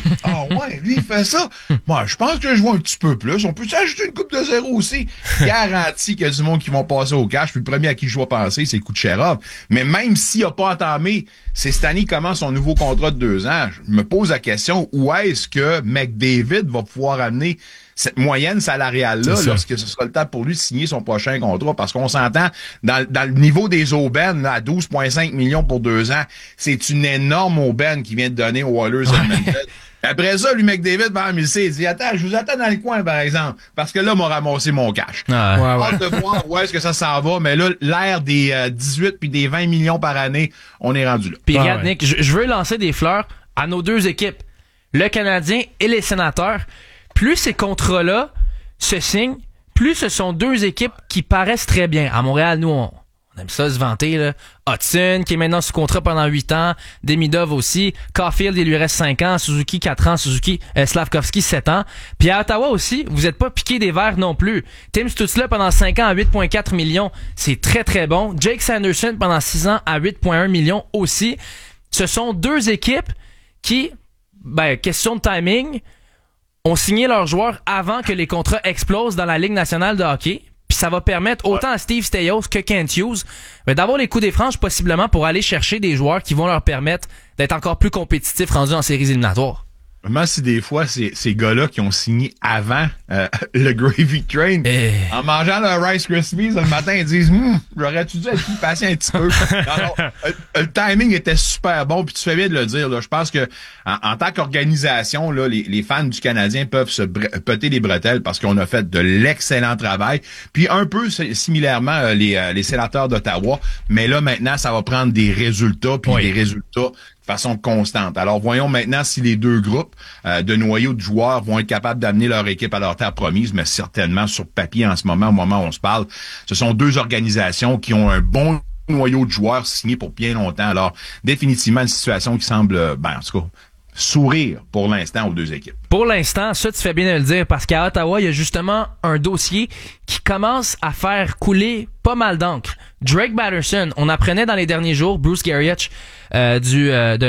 il fait ça. Moi, je pense que je vois un petit peu plus. On peut ajouter une coupe de zéro aussi. Garanti qu'il y a du monde qui vont passer au cash. Puis le premier à qui je dois penser, c'est Kucherov. Mais même s'il n'a pas entamé, c'est cette année commence son nouveau contrat de 2 ans. Je me pose la question, où est-ce que McDavid va pouvoir amener cette moyenne salariale-là lorsque ce sera le temps pour lui de signer son prochain contrat? Parce qu'on s'entend, dans le niveau des aubaines, là, à 12,5 millions pour 2 ans, c'est une énorme aubaine qu'il vient de donner aux Oilers Edmonton. Après ça, lui, McDavid, il dit, attends, je vous attends dans le coin, par exemple, parce que là, m'a ramassé mon cash. Hâte de voir où est-ce que ça s'en va, mais là, l'ère des 18 puis des 20 millions par année, on est rendu là. Puis regarde, Nick, je veux lancer des fleurs à nos deux équipes, le Canadien et les Sénateurs. Plus ces contrats-là se signent, plus ce sont deux équipes qui paraissent très bien. À Montréal, nous, on aime ça se vanter, là. Hudson, qui est maintenant sous contrat pendant 8 ans. Demidov aussi. Caulfield, il lui reste 5 ans. Suzuki, 4 ans. Slavkovski, 7 ans. Puis à Ottawa aussi, vous êtes pas piqué des verres non plus. Tim Stutzla pendant 5 ans à 8,4 millions. C'est très, très bon. Jake Sanderson pendant 6 ans à 8,1 millions aussi. Ce sont deux équipes qui, question de timing, ont signé leurs joueurs avant que les contrats explosent dans la Ligue nationale de hockey. Puis ça va permettre autant à Steve Staios que Kent Hughes d'avoir les coups des franges possiblement pour aller chercher des joueurs qui vont leur permettre d'être encore plus compétitifs rendus en séries éliminatoires. Même si des fois, ces gars-là qui ont signé avant le Gravy Train, en mangeant leur Rice Krispies le matin, ils disent « j'aurais-tu dû être plus patient un petit peu? » Le timing était super bon, puis tu fais bien de le dire. Là. Je pense que en tant qu'organisation, là, les fans du Canadien peuvent se péter les bretelles parce qu'on a fait de l'excellent travail. Puis un peu similairement, les sénateurs d'Ottawa, mais là, maintenant, ça va prendre des résultats, puis des résultats de façon constante. Alors, voyons maintenant si les deux groupes de noyaux de joueurs vont être capables d'amener leur équipe à leur terre promise, mais certainement sur papier en ce moment, au moment où on se parle, ce sont deux organisations qui ont un bon noyau de joueurs signés pour bien longtemps. Alors, définitivement, une situation qui semble, en tout cas, sourire pour l'instant aux deux équipes. Pour l'instant, ça, tu fais bien de le dire, parce qu'à Ottawa, il y a justement un dossier qui commence à faire couler pas mal d'encre. Drake Batterson, on apprenait dans les derniers jours, Bruce Garriott du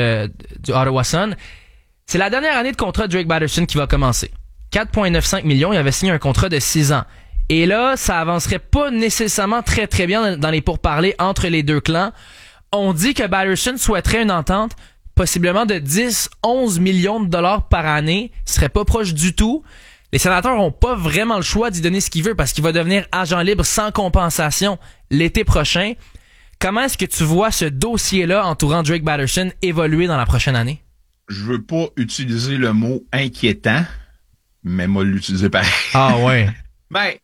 Ottawa Sun, c'est la dernière année de contrat de Drake Batterson qui va commencer. 4,95 millions, il avait signé un contrat de 6 ans. Et là, ça avancerait pas nécessairement très très bien dans les pourparlers entre les deux clans. On dit que Batterson souhaiterait une entente possiblement de 10-11 millions de dollars par année. Il serait pas proche du tout. les Sénateurs ont pas vraiment le choix d'y donner ce qu'il veut parce qu'il va devenir agent libre sans compensation l'été prochain. Comment est-ce que tu vois ce dossier-là entourant Drake Batterson évoluer dans la prochaine année? Je veux pas utiliser le mot inquiétant, mais moi l'utiliser pareil. Ah ouais. Ben,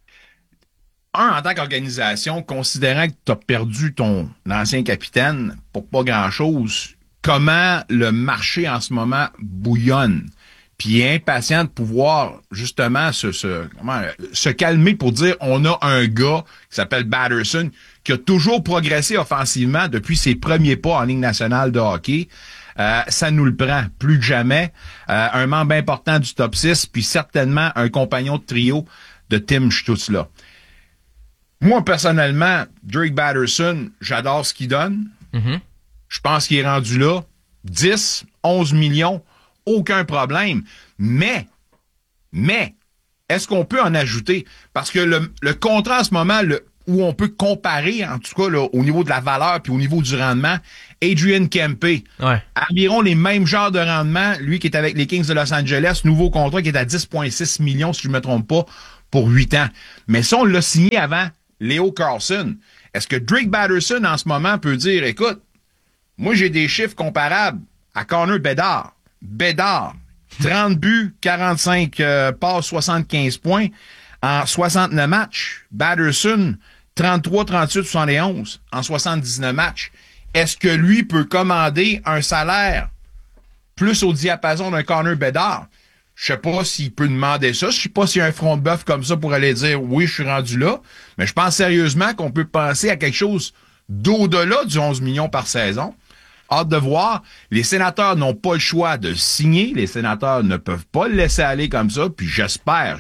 en tant qu'organisation, considérant que tu as perdu ton ancien capitaine pour pas grand-chose, comment le marché en ce moment bouillonne, puis impatient de pouvoir justement se calmer pour dire on a un gars qui s'appelle Batterson qui a toujours progressé offensivement depuis ses premiers pas en Ligue nationale de hockey. Ça nous le prend plus que jamais. Un membre important du top 6, puis certainement un compagnon de trio de Tim Stützle. Moi, personnellement, Drake Batterson, j'adore ce qu'il donne. Mm-hmm. Je pense qu'il est rendu là. 10, 11 millions, aucun problème. Mais, est-ce qu'on peut en ajouter? Parce que le contrat en ce moment, où on peut comparer, en tout cas, là, au niveau de la valeur puis au niveau du rendement, Adrian Kempe, environ les mêmes genres de rendement, lui qui est avec les Kings de Los Angeles, nouveau contrat qui est à 10,6 millions, si je ne me trompe pas, pour 8 ans. Mais ça, on l'a signé avant Leo Carlsson. Est-ce que Drake Batterson, en ce moment, peut dire, écoute, moi, j'ai des chiffres comparables à Connor Bedard. Bedard, 30 buts, 45 passes, 75 points en 69 matchs. Batterson, 33, 38, 71 en 79 matchs. Est-ce que lui peut commander un salaire plus au diapason d'un Connor Bedard? Je sais pas s'il peut demander ça. Je sais pas s'il y a un front de bœuf comme ça pour aller dire oui, je suis rendu là. Mais je pense sérieusement qu'on peut penser à quelque chose d'au-delà du 11 millions par saison. Hâte de voir. Les Sénateurs n'ont pas le choix de signer. Les Sénateurs ne peuvent pas le laisser aller comme ça. Puis j'espère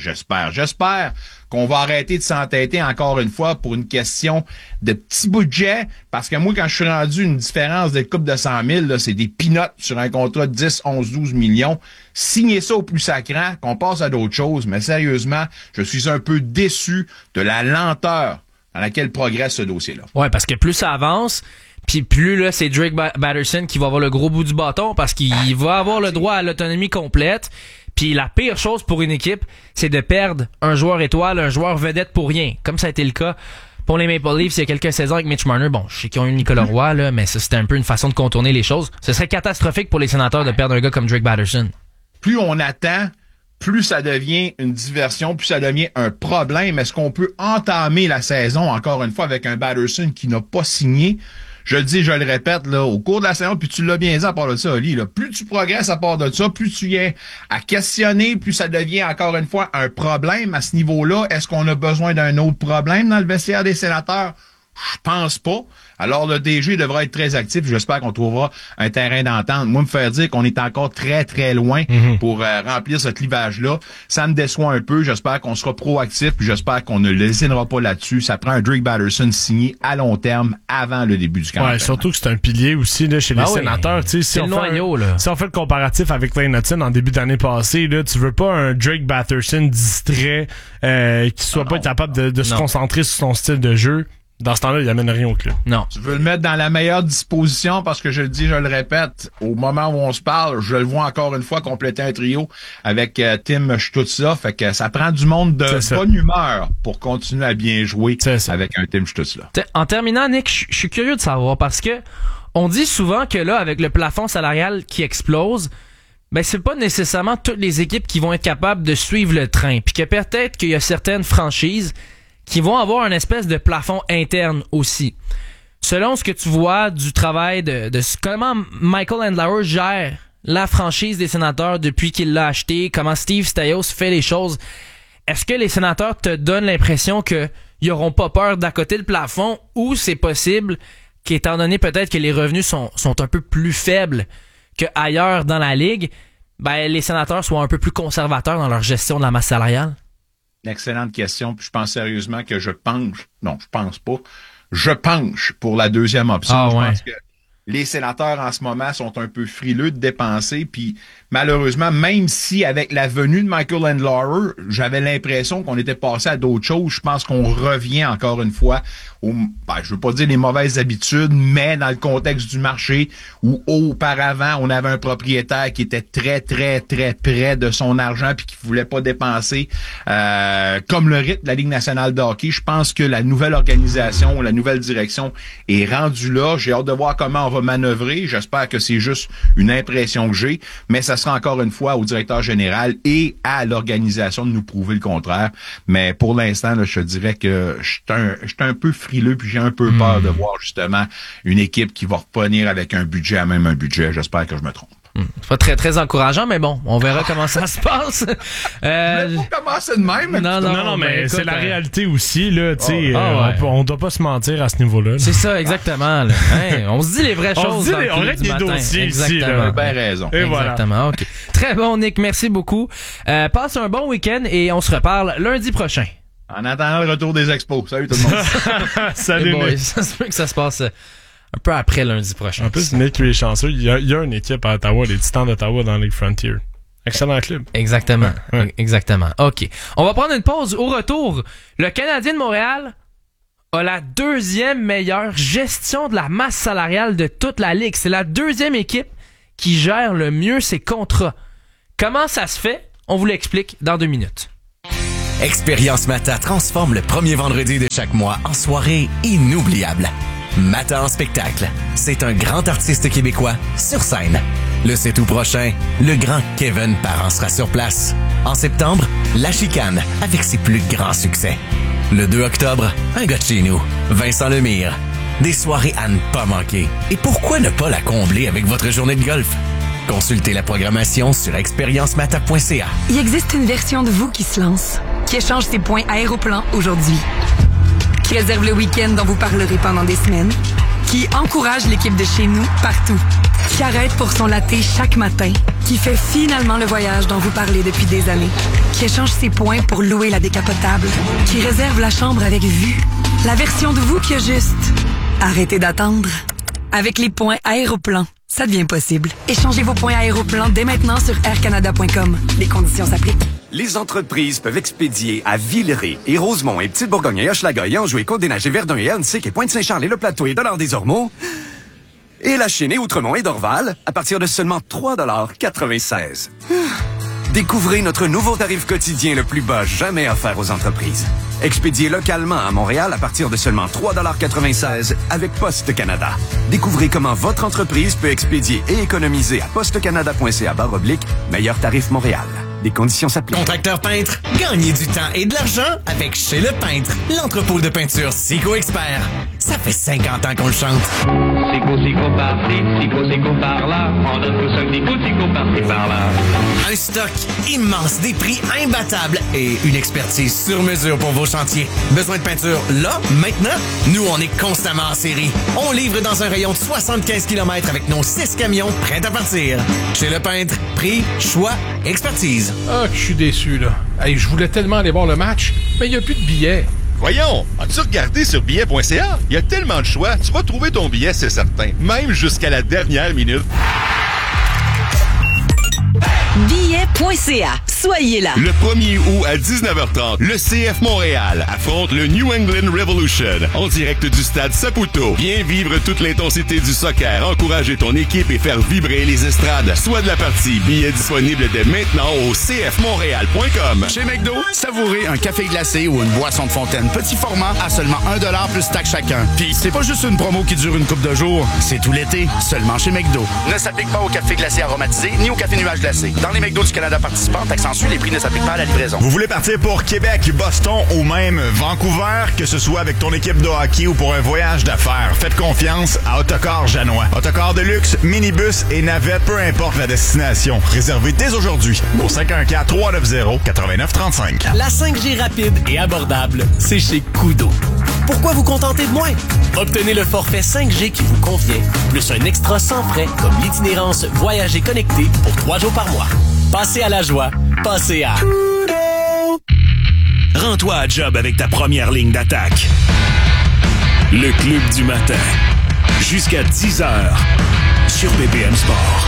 qu'on va arrêter de s'entêter encore une fois pour une question de petit budget. Parce que moi, quand je suis rendu une différence de coupe de 100 000, là, c'est des peanuts sur un contrat de 10, 11, 12 millions. Signez ça au plus sacrant, qu'on passe à d'autres choses. Mais sérieusement, je suis un peu déçu de la lenteur dans laquelle progresse ce dossier-là. Ouais, parce que plus ça avance, puis plus là, c'est Drake Batterson qui va avoir le gros bout du bâton parce qu'il va avoir le droit à l'autonomie complète. Puis la pire chose pour une équipe, c'est de perdre un joueur étoile, un joueur vedette pour rien. Comme ça a été le cas pour les Maple Leafs il y a quelques saisons avec Mitch Marner. Bon, je sais qu'ils ont eu Nicolas Roy, là, mais ça, c'était un peu une façon de contourner les choses. Ce serait catastrophique pour les Sénateurs de perdre un gars comme Drake Batterson. Plus on attend, plus ça devient une diversion, plus ça devient un problème. Est-ce qu'on peut entamer la saison, encore une fois, avec un Batterson qui n'a pas signé? Je le dis, je le répète, là, au cours de la saison, puis tu l'as bien dit à part de ça, Oli, là, plus tu progresses à part de ça, plus tu viens à questionner, plus ça devient encore une fois un problème à ce niveau-là. Est-ce qu'on a besoin d'un autre problème dans le vestiaire des Sénateurs? Je pense pas. Alors, le DG devra être très actif. J'espère qu'on trouvera un terrain d'entente. Moi, me faire dire qu'on est encore très, très loin pour remplir ce clivage-là, ça me déçoit un peu. J'espère qu'on sera proactif, puis j'espère qu'on ne lésinera pas là-dessus. Ça prend un Drake Batterson signé à long terme avant le début du camp. Ouais, surtout que c'est un pilier aussi là, chez les Sénateurs. Tu sais, si on fait le comparatif avec Clay Hutton en début d'année passée, là, tu veux pas un Drake Batterson distrait qui soit pas capable de se concentrer sur son style de jeu. Dans ce temps-là, il amène rien au club. Non. Tu veux le mettre dans la meilleure disposition parce que je le dis, je le répète, au moment où on se parle, je le vois encore une fois compléter un trio avec Tim Stützle. Fait que ça prend du monde de bonne humeur pour continuer à bien jouer avec un Tim Stützle. En terminant, Nick, je suis curieux de savoir parce que on dit souvent que là, avec le plafond salarial qui explose, ben c'est pas nécessairement toutes les équipes qui vont être capables de suivre le train. Puis que peut-être qu'il y a certaines franchises qui vont avoir un espèce de plafond interne aussi. Selon ce que tu vois du travail de comment Michael Andlauer gère la franchise des Sénateurs depuis qu'il l'a acheté, comment Steve Staios fait les choses, est-ce que les Sénateurs te donnent l'impression qu'ils n'auront pas peur d'accoter le plafond ou c'est possible qu'étant donné peut-être que les revenus sont un peu plus faibles qu'ailleurs dans la Ligue, ben les Sénateurs soient un peu plus conservateurs dans leur gestion de la masse salariale? Une excellente question, puis je pense sérieusement que je penche pour la deuxième option. Ah, je ouais. pense que Les sénateurs, en ce moment, sont un peu frileux de dépenser. Puis, malheureusement, même si avec la venue de Michael Andlauer, j'avais l'impression qu'on était passé à d'autres choses, je pense qu'on revient encore une fois je veux pas dire les mauvaises habitudes, mais dans le contexte du marché où auparavant, on avait un propriétaire qui était très, très, très près de son argent puis qui voulait pas dépenser comme le rythme de la Ligue nationale de hockey. Je pense que la nouvelle organisation, la nouvelle direction est rendue là. J'ai hâte de voir comment on va manœuvrer. J'espère que c'est juste une impression que j'ai, mais ça sera encore une fois au directeur général et à l'organisation de nous prouver le contraire. Mais pour l'instant, là, je te dirais que je suis un peu frileux, puis j'ai un peu peur de voir justement une équipe qui va revenir avec un budget à même un budget. J'espère que je me trompe. C'est pas très, très encourageant, mais bon, on verra comment ça se passe. Faut commencer de même. Non, mais écoute, c'est la réalité aussi, là, tu sais. ouais. On doit pas se mentir à ce niveau-là. C'est ça, exactement. Là. Hein, on se dit les vraies choses. On règle des dossiers ici, là. Bien raison. Et exactement, OK. Très bon, Nick, merci beaucoup. Passe un bon week-end et on se reparle lundi prochain. En attendant le retour des expos. Salut tout le monde. Salut, Nick. Ça se peut que ça se passe un peu après lundi prochain. En plus, Nick, lui est chanceux. Il y a une équipe à Ottawa, les Titans d'Ottawa dans la Ligue Frontier. Excellent club. Exactement. Ouais. Exactement. OK. On va prendre une pause. Au retour, le Canadien de Montréal a la deuxième meilleure gestion de la masse salariale de toute la Ligue. C'est la deuxième équipe qui gère le mieux ses contrats. Comment ça se fait? On vous l'explique dans 2 minutes. Expérience Mata transforme le premier vendredi de chaque mois en soirée inoubliable. Mata en spectacle. C'est un grand artiste québécois sur scène. Le 7 août prochain, le grand Kevin Parent sera sur place. En septembre, La Chicane avec ses plus grands succès. Le 2 octobre, un gars de chez nous, Vincent Lemire. Des soirées à ne pas manquer. Et pourquoi ne pas la combler avec votre journée de golf? Consultez la programmation sur expériencemata.ca. Il existe une version de vous qui se lance, qui échange ses points Aéroplan aujourd'hui, qui réserve le week-end dont vous parlerez pendant des semaines, qui encourage l'équipe de chez nous partout, qui arrête pour son latte chaque matin, qui fait finalement le voyage dont vous parlez depuis des années, qui échange ses points pour louer la décapotable, qui réserve la chambre avec vue. La version de vous qui a juste arrêtez d'attendre. Avec les points Aéroplan, ça devient possible. Échangez vos points Aéroplan dès maintenant sur aircanada.com. Les conditions s'appliquent. Les entreprises peuvent expédier à Villeray et Rosemont et Petite-Bourgogne et Hochelaga et Anjou et Côte-des-Neiges et Verdun et Ernstic et Pointe-Saint-Charles et Le Plateau et Dollard-des-Ormeaux. Et la Chênaie, Outremont et Dorval à partir de seulement 3,96 $. Découvrez notre nouveau tarif quotidien le plus bas jamais offert aux entreprises. Expédié localement à Montréal à partir de seulement 3,96 $ avec Poste Canada. Découvrez comment votre entreprise peut expédier et économiser à postecanada.ca/meilleur tarif Montréal. Des conditions s'appliquent. Contracteur peintre, gagnez du temps et de l'argent avec Chez Le Peintre, l'entrepôt de peinture Sico Expert. Ça fait 50 ans qu'on le chante. Sico par-ci, Sico par-là. On donne tout ça, Sico par-ci, par-là. Un stock immense, des prix imbattables et une expertise sur mesure pour vos chantiers. Besoin de peinture là, maintenant? Nous, on est constamment en série. On livre dans un rayon de 75 km avec nos 6 camions prêts à partir. Chez Le Peintre, prix, choix, expertise. Ah, je suis déçu, là. Hey, je voulais tellement aller voir le match, mais il n'y a plus de billets. Voyons, as-tu regardé sur billet.ca? Il y a tellement de choix, tu vas trouver ton billet, c'est certain. Même jusqu'à la dernière minute. Billet.ca. Soyez là. Le 1er août à 19h30, le CF Montréal affronte le New England Revolution en direct du stade Saputo. Viens vivre toute l'intensité du soccer, encourager ton équipe et faire vibrer les estrades. Soit de la partie, billets disponibles dès maintenant au cfmontréal.com. Chez McDo, savourez un café glacé ou une boisson de fontaine petit format à seulement 1$ plus taxe chacun. Puis c'est pas juste une promo qui dure une couple de jours, c'est tout l'été, seulement chez McDo. Ne s'applique pas au café glacé aromatisé ni au café nuage glacé. Dans les McDo du Canada participants, les prix ne s'appliquent pas à la livraison. Vous voulez partir pour Québec, Boston ou même Vancouver, que ce soit avec ton équipe de hockey ou pour un voyage d'affaires, faites confiance à Autocar Janois. Autocar de luxe, minibus et navette, peu importe la destination. Réservez dès aujourd'hui au 514-390-8935. La 5G rapide et abordable, c'est chez Koodo. Pourquoi vous contenter de moins? Obtenez le forfait 5G qui vous convient, plus un extra sans frais comme l'itinérance Voyager connecté pour 3 jours par mois. Passez à la joie, passez à Koodo. Rends-toi à job avec ta première ligne d'attaque. Le Club du matin. Jusqu'à 10h sur BPM Sport.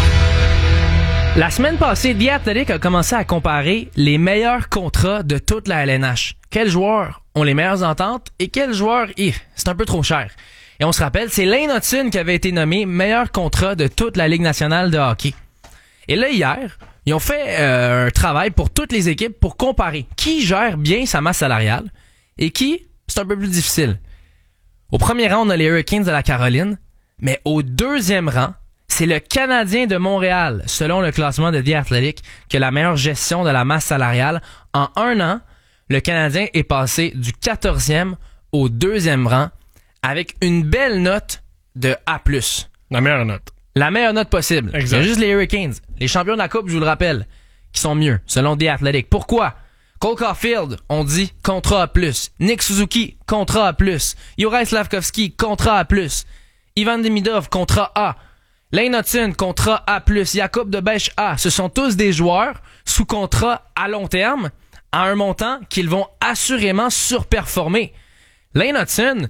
La semaine passée, The Athletic a commencé à comparer les meilleurs contrats de toute la LNH. Quels joueurs ont les meilleures ententes et quels joueurs, c'est un peu trop cher. Et on se rappelle, c'est Lane Hutson qui avait été nommé meilleur contrat de toute la Ligue nationale de hockey. Et là, hier, ils ont fait un travail pour toutes les équipes pour comparer qui gère bien sa masse salariale et qui, c'est un peu plus difficile. Au premier rang, on a les Hurricanes de la Caroline, mais au deuxième rang, c'est le Canadien de Montréal, selon le classement de The Athletic, qui a la meilleure gestion de la masse salariale. En un an, le Canadien est passé du 14e au 2e rang avec une belle note de A+. La meilleure note. La meilleure note possible. Exact. Il y a juste les Hurricanes, les champions de la Coupe, je vous le rappelle, qui sont mieux, selon The Athletic. Pourquoi? Cole Caulfield, on dit contrat A+. Nick Suzuki, contrat A+. Juraj Slafkovský, contrat A+. Ivan Demidov, contrat A. Lane Hutson, contrat A+, Jakub Debèche A. Ce sont tous des joueurs sous contrat à long terme, à un montant qu'ils vont assurément surperformer. Lane Hutson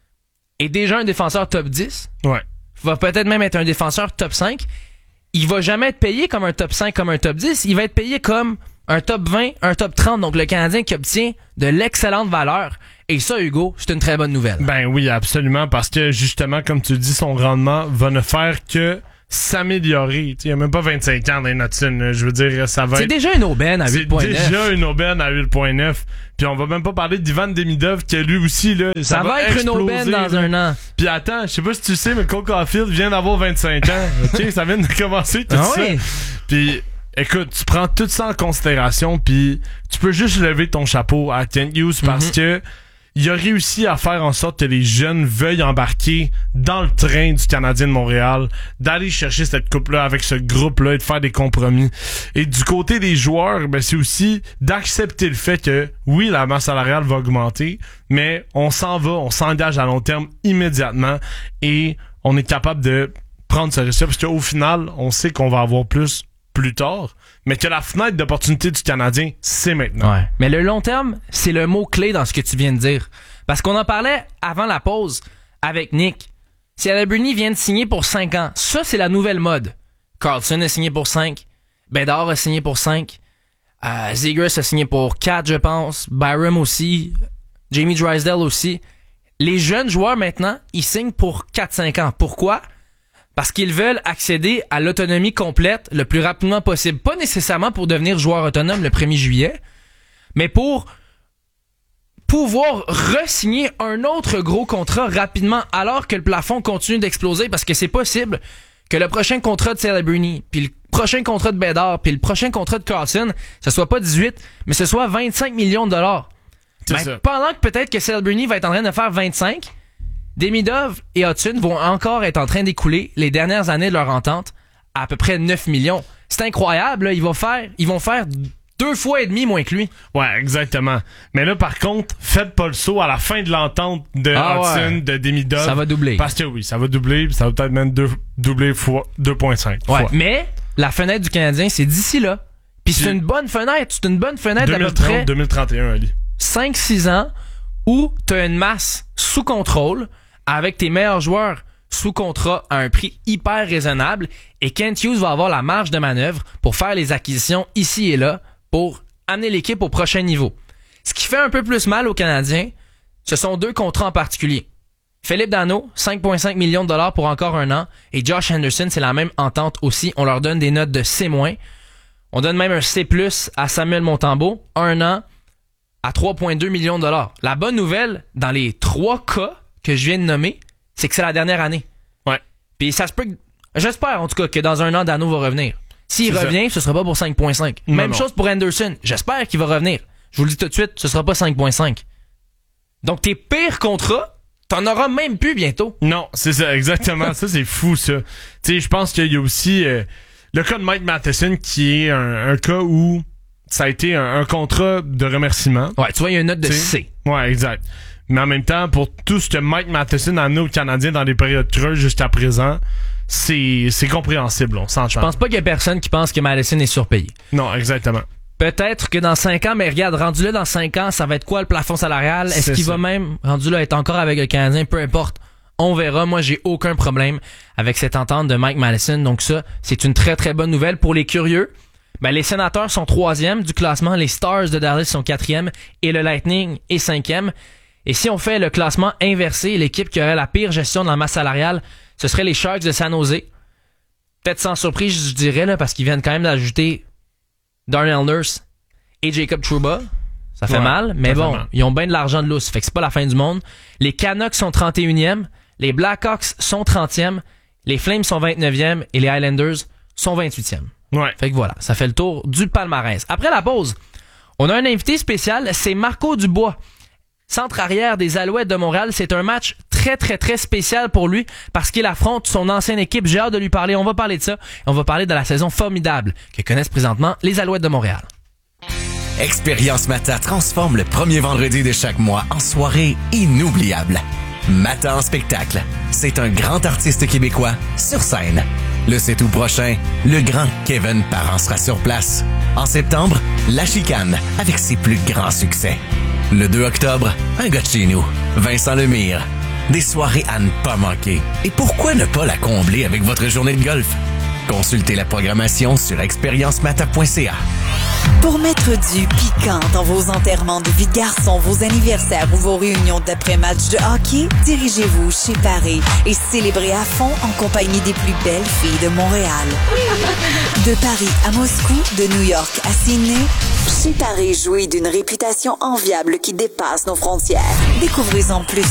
est déjà un défenseur top 10. Ouais. Va peut-être même être un défenseur top 5. Il va jamais être payé comme un top 5, comme un top 10. Il va être payé comme un top 20, un top 30. Donc le Canadien qui obtient de l'excellente valeur. Et ça, Hugo, c'est une très bonne nouvelle. Ben oui, absolument, parce que justement, comme tu dis, son rendement va ne faire que s'améliorer. Il n'y a même pas 25 ans dans les Hutson. Je veux dire, ça va C'est être... déjà une aubaine à 8.9. C'est déjà une aubaine à 8.9. Puis on va même pas parler d'Ivan Demidov, qui lui aussi, là, ça va être exploser, une aubaine dans un an. Puis attends, je sais pas si tu sais, mais Cole Caulfield vient d'avoir 25 ans. OK, ça vient de commencer tout ça. Oui. Puis... Écoute, tu prends tout ça en considération, puis tu peux juste lever ton chapeau à Kent Hughes parce que il a réussi à faire en sorte que les jeunes veuillent embarquer dans le train du Canadien de Montréal, d'aller chercher cette coupe-là avec ce groupe-là et de faire des compromis. Et du côté des joueurs, ben c'est aussi d'accepter le fait que, oui, la masse salariale va augmenter, mais on s'en va, on s'engage à long terme immédiatement et on est capable de prendre ce risque parce qu'au final, on sait qu'on va avoir plus tard, mais que la fenêtre d'opportunité du Canadien, c'est maintenant. Ouais. Mais le long terme, c'est le mot-clé dans ce que tu viens de dire. Parce qu'on en parlait avant la pause avec Nick. Si Alberni vient de signer pour 5 ans, ça, c'est la nouvelle mode. Carlson a signé pour 5. Bédard a signé pour 5. Zegras a signé pour 4, je pense. Byram aussi. Jamie Drysdale aussi. Les jeunes joueurs, maintenant, ils signent pour 4-5 ans. Pourquoi? Parce qu'ils veulent accéder à l'autonomie complète le plus rapidement possible. Pas nécessairement pour devenir joueur autonome le 1er juillet, mais pour pouvoir re-signer un autre gros contrat rapidement alors que le plafond continue d'exploser parce que c'est possible que le prochain contrat de Celebrini, puis le prochain contrat de Bédard, puis le prochain contrat de Carlson, ce soit pas 18, mais ce soit 25 millions de dollars. Ben, pendant que peut-être que Celebrini va être en train de faire 25, Demidov et Hutson vont encore être en train d'écouler les dernières années de leur entente à peu près 9 millions. C'est incroyable, là. Ils vont faire 2 fois et demi moins que lui. Ouais, exactement. Mais là, par contre, faites pas le saut à la fin de l'entente de Hutson, de Demidov. Ça va doubler. Parce que oui, ça va doubler, ça va peut-être même doubler fois 2.5. Ouais, mais la fenêtre du Canadien, c'est d'ici là. Puis c'est une bonne fenêtre. C'est une bonne fenêtre d'à peu près 2031, Ali. 5-6 ans où t'as une masse sous contrôle avec tes meilleurs joueurs sous contrat à un prix hyper raisonnable et Kent Hughes va avoir la marge de manœuvre pour faire les acquisitions ici et là pour amener l'équipe au prochain niveau. Ce qui fait un peu plus mal aux Canadiens, ce sont 2 contrats en particulier. Philippe Danault, 5,5 millions de dollars pour encore un an et Josh Anderson, c'est la même entente aussi. On leur donne des notes de C-. On donne même un C+, à Samuel Montembeault, 1 an à 3,2 millions de dollars. La bonne nouvelle, dans les 3 cas que je viens de nommer, c'est que c'est la dernière année. Ouais. Puis ça se peut que... J'espère en tout cas que dans un an, Danault va revenir. S'il revient, ce sera pas pour 5.5. Même chose pour Anderson. J'espère qu'il va revenir. Je vous le dis tout de suite, ce sera pas 5.5. Donc tes pires contrats, t'en auras même plus bientôt. Non, c'est ça, exactement. Ça, c'est fou, ça. Tu sais, je pense qu'il y a aussi le cas de Mike Matheson qui est un cas où ça a été un contrat de remerciement. Ouais, tu vois, il y a une note de C. Ouais, exact. Mais en même temps, pour tout ce que Mike Matheson a amené aux Canadiens dans les périodes creuses jusqu'à présent, c'est compréhensible, on s'entend. Je pense pas qu'il y a personne qui pense que Matheson est surpayé. Non, exactement. Peut-être que dans 5 ans, mais regarde, rendu là dans 5 ans, ça va être quoi le plafond salarial? Est-ce qu'il va même, rendu là, être encore avec le Canadien, peu importe, On verra. Moi, j'ai aucun problème avec cette entente de Mike Matheson. Donc ça, c'est une très, très bonne nouvelle pour les curieux. Ben, les Sénateurs sont 3e du classement, les Stars de Dallas sont 4e et le Lightning est 5e. Et si on fait le classement inversé, l'équipe qui aurait la pire gestion de la masse salariale, ce serait les Sharks de San Jose. Peut-être sans surprise, je dirais, là, parce qu'ils viennent quand même d'ajouter Darnell Nurse et Jacob Trouba. Ça fait mal, mais bon, ils ont bien de l'argent de lousse, fait que c'est pas la fin du monde. Les Canucks sont 31e, les Blackhawks sont 30e, les Flames sont 29e et les Islanders sont 28e. Ouais. Fait que voilà, ça fait le tour du palmarès. Après la pause, on a un invité spécial, c'est Marco Dubois. Centre arrière des Alouettes de Montréal, c'est un match très très très spécial pour lui parce qu'il affronte son ancienne équipe. J'ai hâte de lui parler, on va parler de ça. On va parler de la saison formidable que connaissent présentement les Alouettes de Montréal. Expérience Mata transforme le premier vendredi de chaque mois en soirée inoubliable. Mata en spectacle, c'est un grand artiste québécois sur scène. Le 7 août prochain, le grand Kevin Parent sera sur place. En septembre, La Chicane avec ses plus grands succès. Le 2 octobre, un gars de chez nous, Vincent Lemire. Des soirées à ne pas manquer. Et pourquoi ne pas la combler avec votre journée de golf? Consultez la programmation sur expériencemata.ca. Pour mettre du piquant dans vos enterrements de vie de garçon, vos anniversaires ou vos réunions d'après-match de hockey, dirigez-vous chez Paris et célébrez à fond en compagnie des plus belles filles de Montréal. De Paris à Moscou, de New York à Sydney, chez Paris jouit d'une réputation enviable qui dépasse nos frontières. Découvrez-en plus